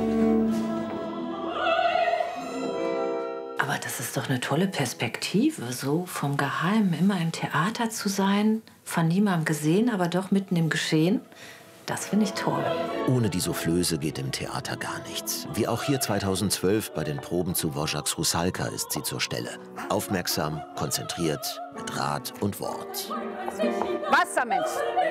Aber das ist doch eine tolle Perspektive, so vom Geheimen immer im Theater zu sein, von niemandem gesehen, aber doch mitten im Geschehen. Das finde ich toll. Ohne die Soufflöse geht im Theater gar nichts. Wie auch hier zweitausendzwölf bei den Proben zu Dvořáks Rusalka ist sie zur Stelle. Aufmerksam, konzentriert, mit Rat und Wort. Wassermensch.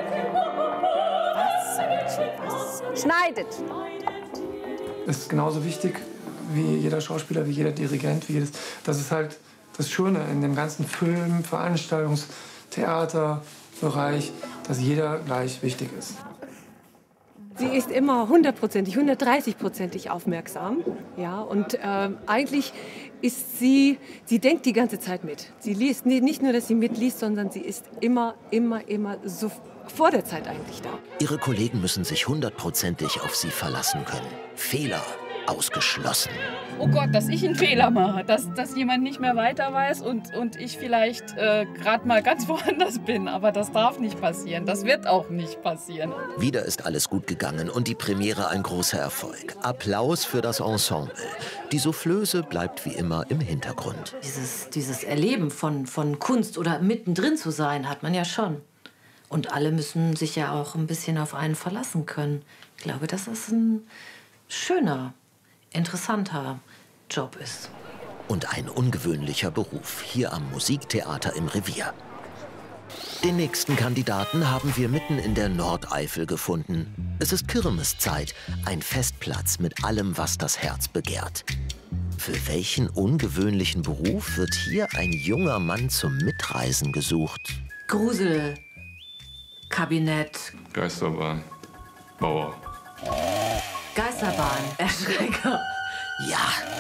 Wassermensch. Schneidet. Das ist genauso wichtig wie jeder Schauspieler, wie jeder Dirigent, wie jedes. Das ist halt das Schöne in dem ganzen Film, Veranstaltungs-, Theaterbereich, dass jeder gleich wichtig ist. Sie ist immer hundertprozentig, hundertdreißigprozentig aufmerksam. Ja, und äh, eigentlich ist sie, sie denkt die ganze Zeit mit. Sie liest nicht nur, dass sie mitliest, sondern sie ist immer, immer, immer so vor der Zeit eigentlich da. Ihre Kollegen müssen sich hundertprozentig auf sie verlassen können. Fehler ausgeschlossen. Oh Gott, dass ich einen Fehler mache, dass, dass jemand nicht mehr weiter weiß und, und ich vielleicht äh, gerade mal ganz woanders bin. Aber das darf nicht passieren, das wird auch nicht passieren. Wieder ist alles gut gegangen und die Premiere ein großer Erfolg. Applaus für das Ensemble. Die Soufflöse bleibt wie immer im Hintergrund. Dieses, dieses Erleben von, von Kunst oder mittendrin zu sein, hat man ja schon. Und alle müssen sich ja auch ein bisschen auf einen verlassen können. Ich glaube, dass das ein schöner, interessanter Job ist. Und ein ungewöhnlicher Beruf hier am Musiktheater im Revier. Den nächsten Kandidaten haben wir mitten in der Nordeifel gefunden. Es ist Kirmeszeit, ein Festplatz mit allem, was das Herz begehrt. Für welchen ungewöhnlichen Beruf wird hier ein junger Mann zum Mitreisen gesucht? Grusel, Kabinett, Geisterbahn, Bauer. Geisterbahn, Erschrecker. Ja.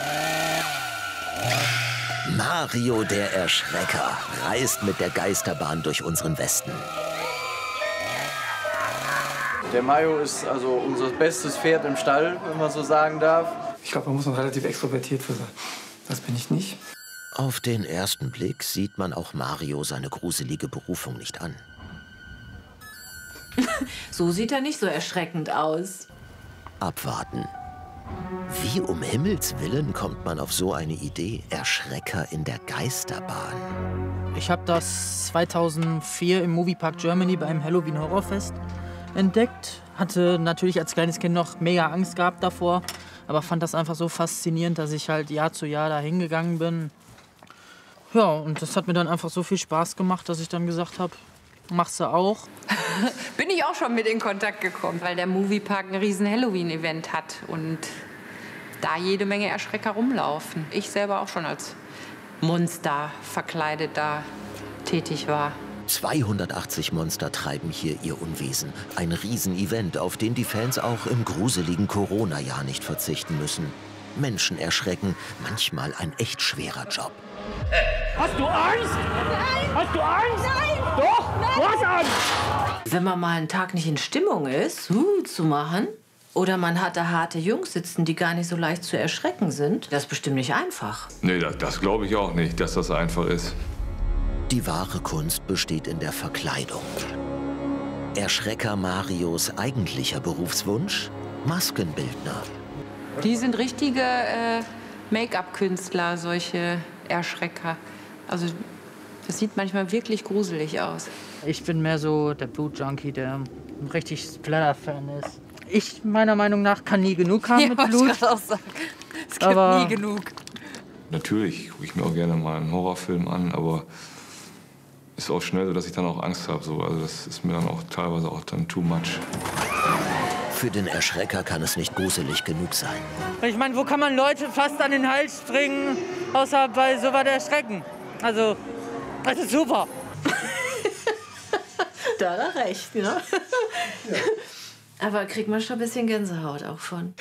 Mario der Erschrecker reist mit der Geisterbahn durch unseren Westen. Der Mario ist also unser bestes Pferd im Stall, wenn man so sagen darf. Ich glaube, man muss man relativ extrovertiert für sein. Das bin ich nicht. Auf den ersten Blick sieht man auch Mario seine gruselige Berufung nicht an. So sieht er nicht so erschreckend aus. Abwarten. Wie um Himmels Willen kommt man auf so eine Idee? Erschrecker in der Geisterbahn. Ich habe das zweitausendvier im Moviepark Germany beim Halloween Horrorfest entdeckt. Hatte natürlich als kleines Kind noch mega Angst gehabt davor, aber fand das einfach so faszinierend, dass ich halt Jahr zu Jahr da hingegangen bin. Ja, und das hat mir dann einfach so viel Spaß gemacht, dass ich dann gesagt habe, machst du auch. Bin ich auch schon mit in Kontakt gekommen, weil der Moviepark ein riesen Halloween-Event hat und da jede Menge Erschrecker rumlaufen. Ich selber auch schon als Monster verkleidet da tätig war. zweihundertachtzig Monster treiben hier ihr Unwesen. Ein Riesenevent, auf den die Fans auch im gruseligen Corona-Jahr nicht verzichten müssen. Menschen erschrecken, manchmal ein echt schwerer Job. Hast du Angst? Nein! Hast du Angst? Nein! Doch! Nein! Du hast Angst! Wenn man mal einen Tag nicht in Stimmung ist, uh, zu machen, oder man hat da harte Jungs sitzen, die gar nicht so leicht zu erschrecken sind, das ist bestimmt nicht einfach. Nee, das, das glaube ich auch nicht, dass das einfach ist. Die wahre Kunst besteht in der Verkleidung. Erschrecker Marios eigentlicher Berufswunsch? Maskenbildner. Die sind richtige äh, Make-up-Künstler, solche Erschrecker. Also das sieht manchmal wirklich gruselig aus. Ich bin mehr so der Blutjunkie, der ein richtig Splatter-Fan ist. Ich, meiner Meinung nach, kann nie genug haben ja, mit Blut. Ich auch sagen. Es gibt aber nie genug. Natürlich gucke ich mir auch gerne mal einen Horrorfilm an, aber ist auch schnell so, dass ich dann auch Angst habe. So. Also das ist mir dann auch teilweise auch dann too much. Für den Erschrecker kann es nicht gruselig genug sein. Ich meine, wo kann man Leute fast an den Hals springen, außer bei so was Erschrecken? Also, das ist super. Da hat er recht, ne? Ja. Aber kriegt man schon ein bisschen Gänsehaut auch von.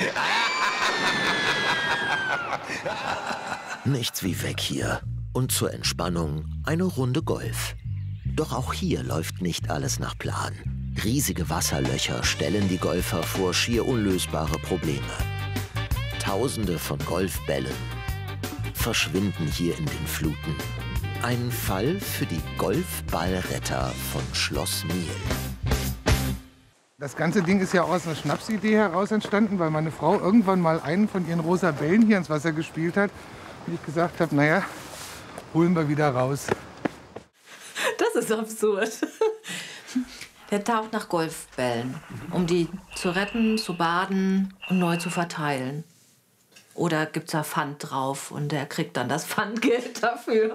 Nichts wie weg hier. Und zur Entspannung eine Runde Golf. Doch auch hier läuft nicht alles nach Plan. Riesige Wasserlöcher stellen die Golfer vor schier unlösbare Probleme. Tausende von Golfbällen verschwinden hier in den Fluten. Ein Fall für die Golfballretter von Schloss Miel. Das ganze Ding ist ja aus einer Schnapsidee heraus entstanden, weil meine Frau irgendwann mal einen von ihren rosa Bällen hier ins Wasser gespielt hat. Und ich gesagt habe, naja, holen wir wieder raus. Das ist absurd. Der taucht nach Golfbällen, um die zu retten, zu baden und neu zu verteilen. Oder gibt's da Pfand drauf und der kriegt dann das Pfandgeld dafür.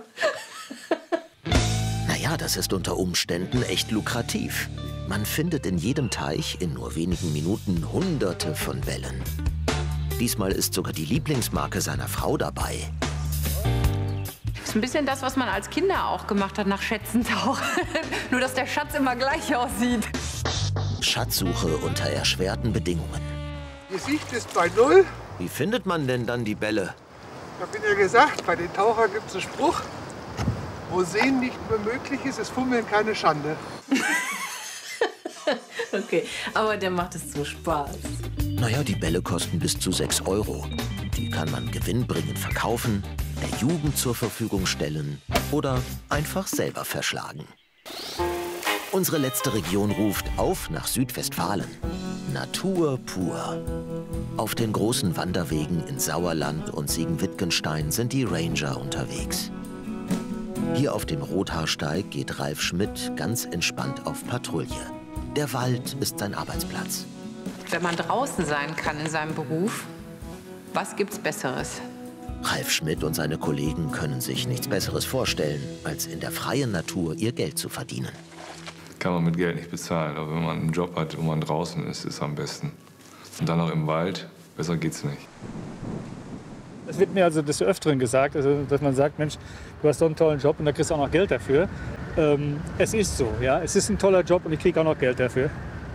Naja, das ist unter Umständen echt lukrativ. Man findet in jedem Teich in nur wenigen Minuten Hunderte von Bällen. Diesmal ist sogar die Lieblingsmarke seiner Frau dabei. Das ist ein bisschen das, was man als Kinder auch gemacht hat, nach Schätzen tauchen. Nur, dass der Schatz immer gleich aussieht. Schatzsuche unter erschwerten Bedingungen. Die Sicht ist bei Null. Wie findet man denn dann die Bälle? Ich habe Ihnen ja gesagt, bei den Tauchern gibt es einen Spruch, wo Sehen nicht mehr möglich ist, ist Fummeln keine Schande. Okay, aber der macht es zum Spaß. Naja, die Bälle kosten bis zu sechs Euro. Die kann man gewinnbringend verkaufen, der Jugend zur Verfügung stellen oder einfach selber verschlagen. Unsere letzte Region ruft auf nach Südwestfalen. Natur pur. Auf den großen Wanderwegen in Sauerland und Siegen-Wittgenstein sind die Ranger unterwegs. Hier auf dem Rothaarsteig geht Ralf Schmidt ganz entspannt auf Patrouille. Der Wald ist sein Arbeitsplatz. Wenn man draußen sein kann in seinem Beruf, was gibt's Besseres? Ralf Schmidt und seine Kollegen können sich nichts Besseres vorstellen, als in der freien Natur ihr Geld zu verdienen. Kann man mit Geld nicht bezahlen, aber wenn man einen Job hat, wo man draußen ist, ist es am besten. Und dann noch im Wald, besser geht's nicht. Es wird mir also des Öfteren gesagt, also, dass man sagt, Mensch, du hast so einen tollen Job und da kriegst du auch noch Geld dafür. Ähm, es ist so, ja, es ist ein toller Job und ich kriege auch noch Geld dafür.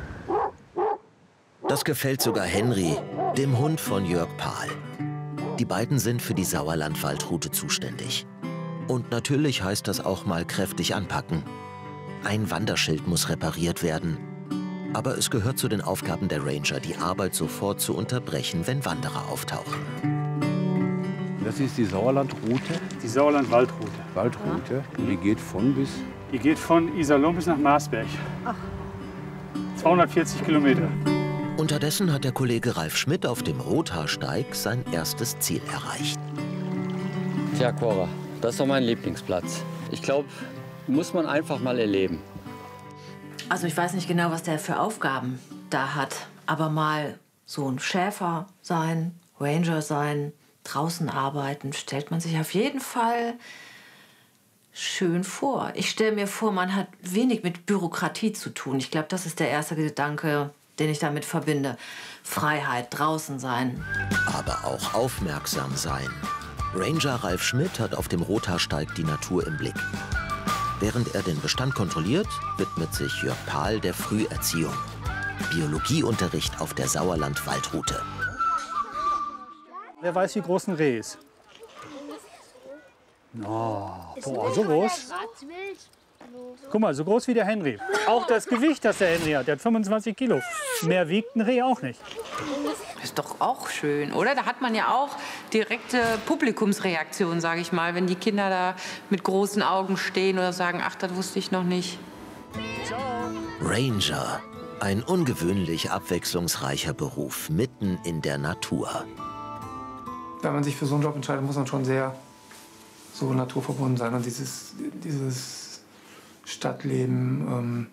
Das gefällt sogar Henry, dem Hund von Jörg Pahl. Die beiden sind für die Sauerland-Waldroute zuständig. Und natürlich heißt das auch mal kräftig anpacken. Ein Wanderschild muss repariert werden. Aber es gehört zu den Aufgaben der Ranger, die Arbeit sofort zu unterbrechen, wenn Wanderer auftauchen. Das ist die Sauerland-Route? Die Sauerland-Waldroute. Waldroute. Und die geht von bis? Die geht von Iserlohn bis nach Marsberg. Ach. zweihundertvierzig Kilometer. Unterdessen hat der Kollege Ralf Schmidt auf dem Rothaarsteig sein erstes Ziel erreicht. Tja, Cora, das ist doch mein Lieblingsplatz. Ich glaube, muss man einfach mal erleben. Also ich weiß nicht genau, was der für Aufgaben da hat. Aber mal so ein Schäfer sein, Ranger sein, draußen arbeiten, stellt man sich auf jeden Fall schön vor. Ich stelle mir vor, man hat wenig mit Bürokratie zu tun. Ich glaube, das ist der erste Gedanke, den ich damit verbinde. Freiheit, draußen sein. Aber auch aufmerksam sein. Ranger Ralf Schmidt hat auf dem Rothaarsteig die Natur im Blick. Während er den Bestand kontrolliert, widmet sich Jörg Pahl der Früherziehung. Biologieunterricht auf der Sauerland-Waldroute. Wer weiß, wie groß ein Reh ist? Oh, boah, so groß. Guck mal, so groß wie der Henry. Auch das Gewicht, das der Henry hat, der hat fünfundzwanzig Kilo. Mehr wiegt ein Reh auch nicht. Ist doch auch schön, oder? Da hat man ja auch direkte Publikumsreaktion, sage ich mal, wenn die Kinder da mit großen Augen stehen oder sagen, ach, das wusste ich noch nicht. Ranger, ein ungewöhnlich abwechslungsreicher Beruf mitten in der Natur. Wenn man sich für so einen Job entscheidet, muss man schon sehr so naturverbunden sein und dieses, dieses Stadtleben ähm,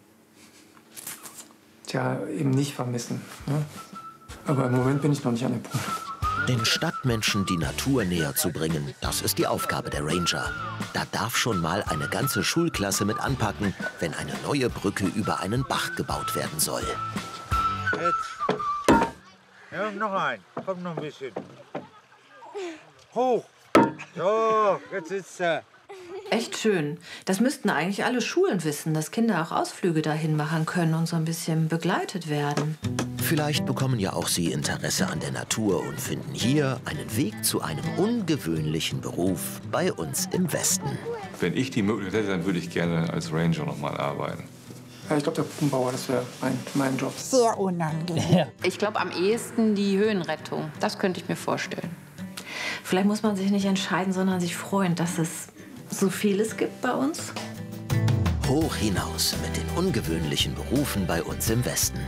tja, eben nicht vermissen. Ne? Aber im Moment bin ich noch nicht an dem Punkt. Den Stadtmenschen die Natur näher zu bringen, das ist die Aufgabe der Ranger. Da darf schon mal eine ganze Schulklasse mit anpacken, wenn eine neue Brücke über einen Bach gebaut werden soll. Jetzt. Ja, noch ein. Komm noch ein bisschen. Hoch. So, jetzt ist er. Echt schön. Das müssten eigentlich alle Schulen wissen, dass Kinder auch Ausflüge dahin machen können und so ein bisschen begleitet werden. Vielleicht bekommen ja auch Sie Interesse an der Natur und finden hier einen Weg zu einem ungewöhnlichen Beruf bei uns im Westen. Wenn ich die Möglichkeit hätte, dann würde ich gerne als Ranger noch mal arbeiten. Ja, ich glaube, der Puppenbauer, das wäre mein, mein Job. Sehr unangenehm. Ich glaube, am ehesten die Höhenrettung. Das könnte ich mir vorstellen. Vielleicht muss man sich nicht entscheiden, sondern sich freuen, dass es so vieles gibt bei uns. Hoch hinaus mit den ungewöhnlichen Berufen bei uns im Westen.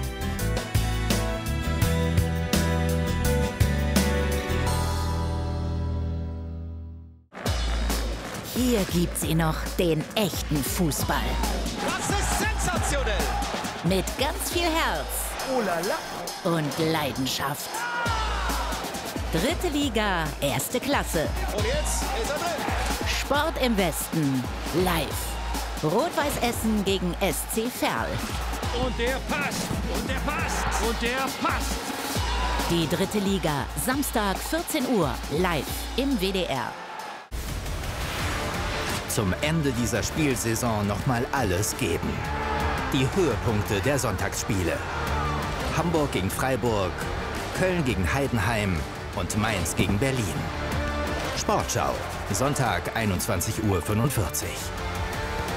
Hier gibt's ihn noch, den echten Fußball. Das ist sensationell. Mit ganz viel Herz. Oh la la. Und Leidenschaft. Dritte Liga, erste Klasse. Und jetzt ist er drin. Sport im Westen, live. Rot-Weiß Essen gegen S C Verl. Und der passt. Und der passt. Und der passt. Die dritte Liga, Samstag vierzehn Uhr, live im W D R. Zum Ende dieser Spielsaison noch mal alles geben. Die Höhepunkte der Sonntagsspiele. Hamburg gegen Freiburg, Köln gegen Heidenheim und Mainz gegen Berlin. Sportschau, Sonntag einundzwanzig Uhr fünfundvierzig.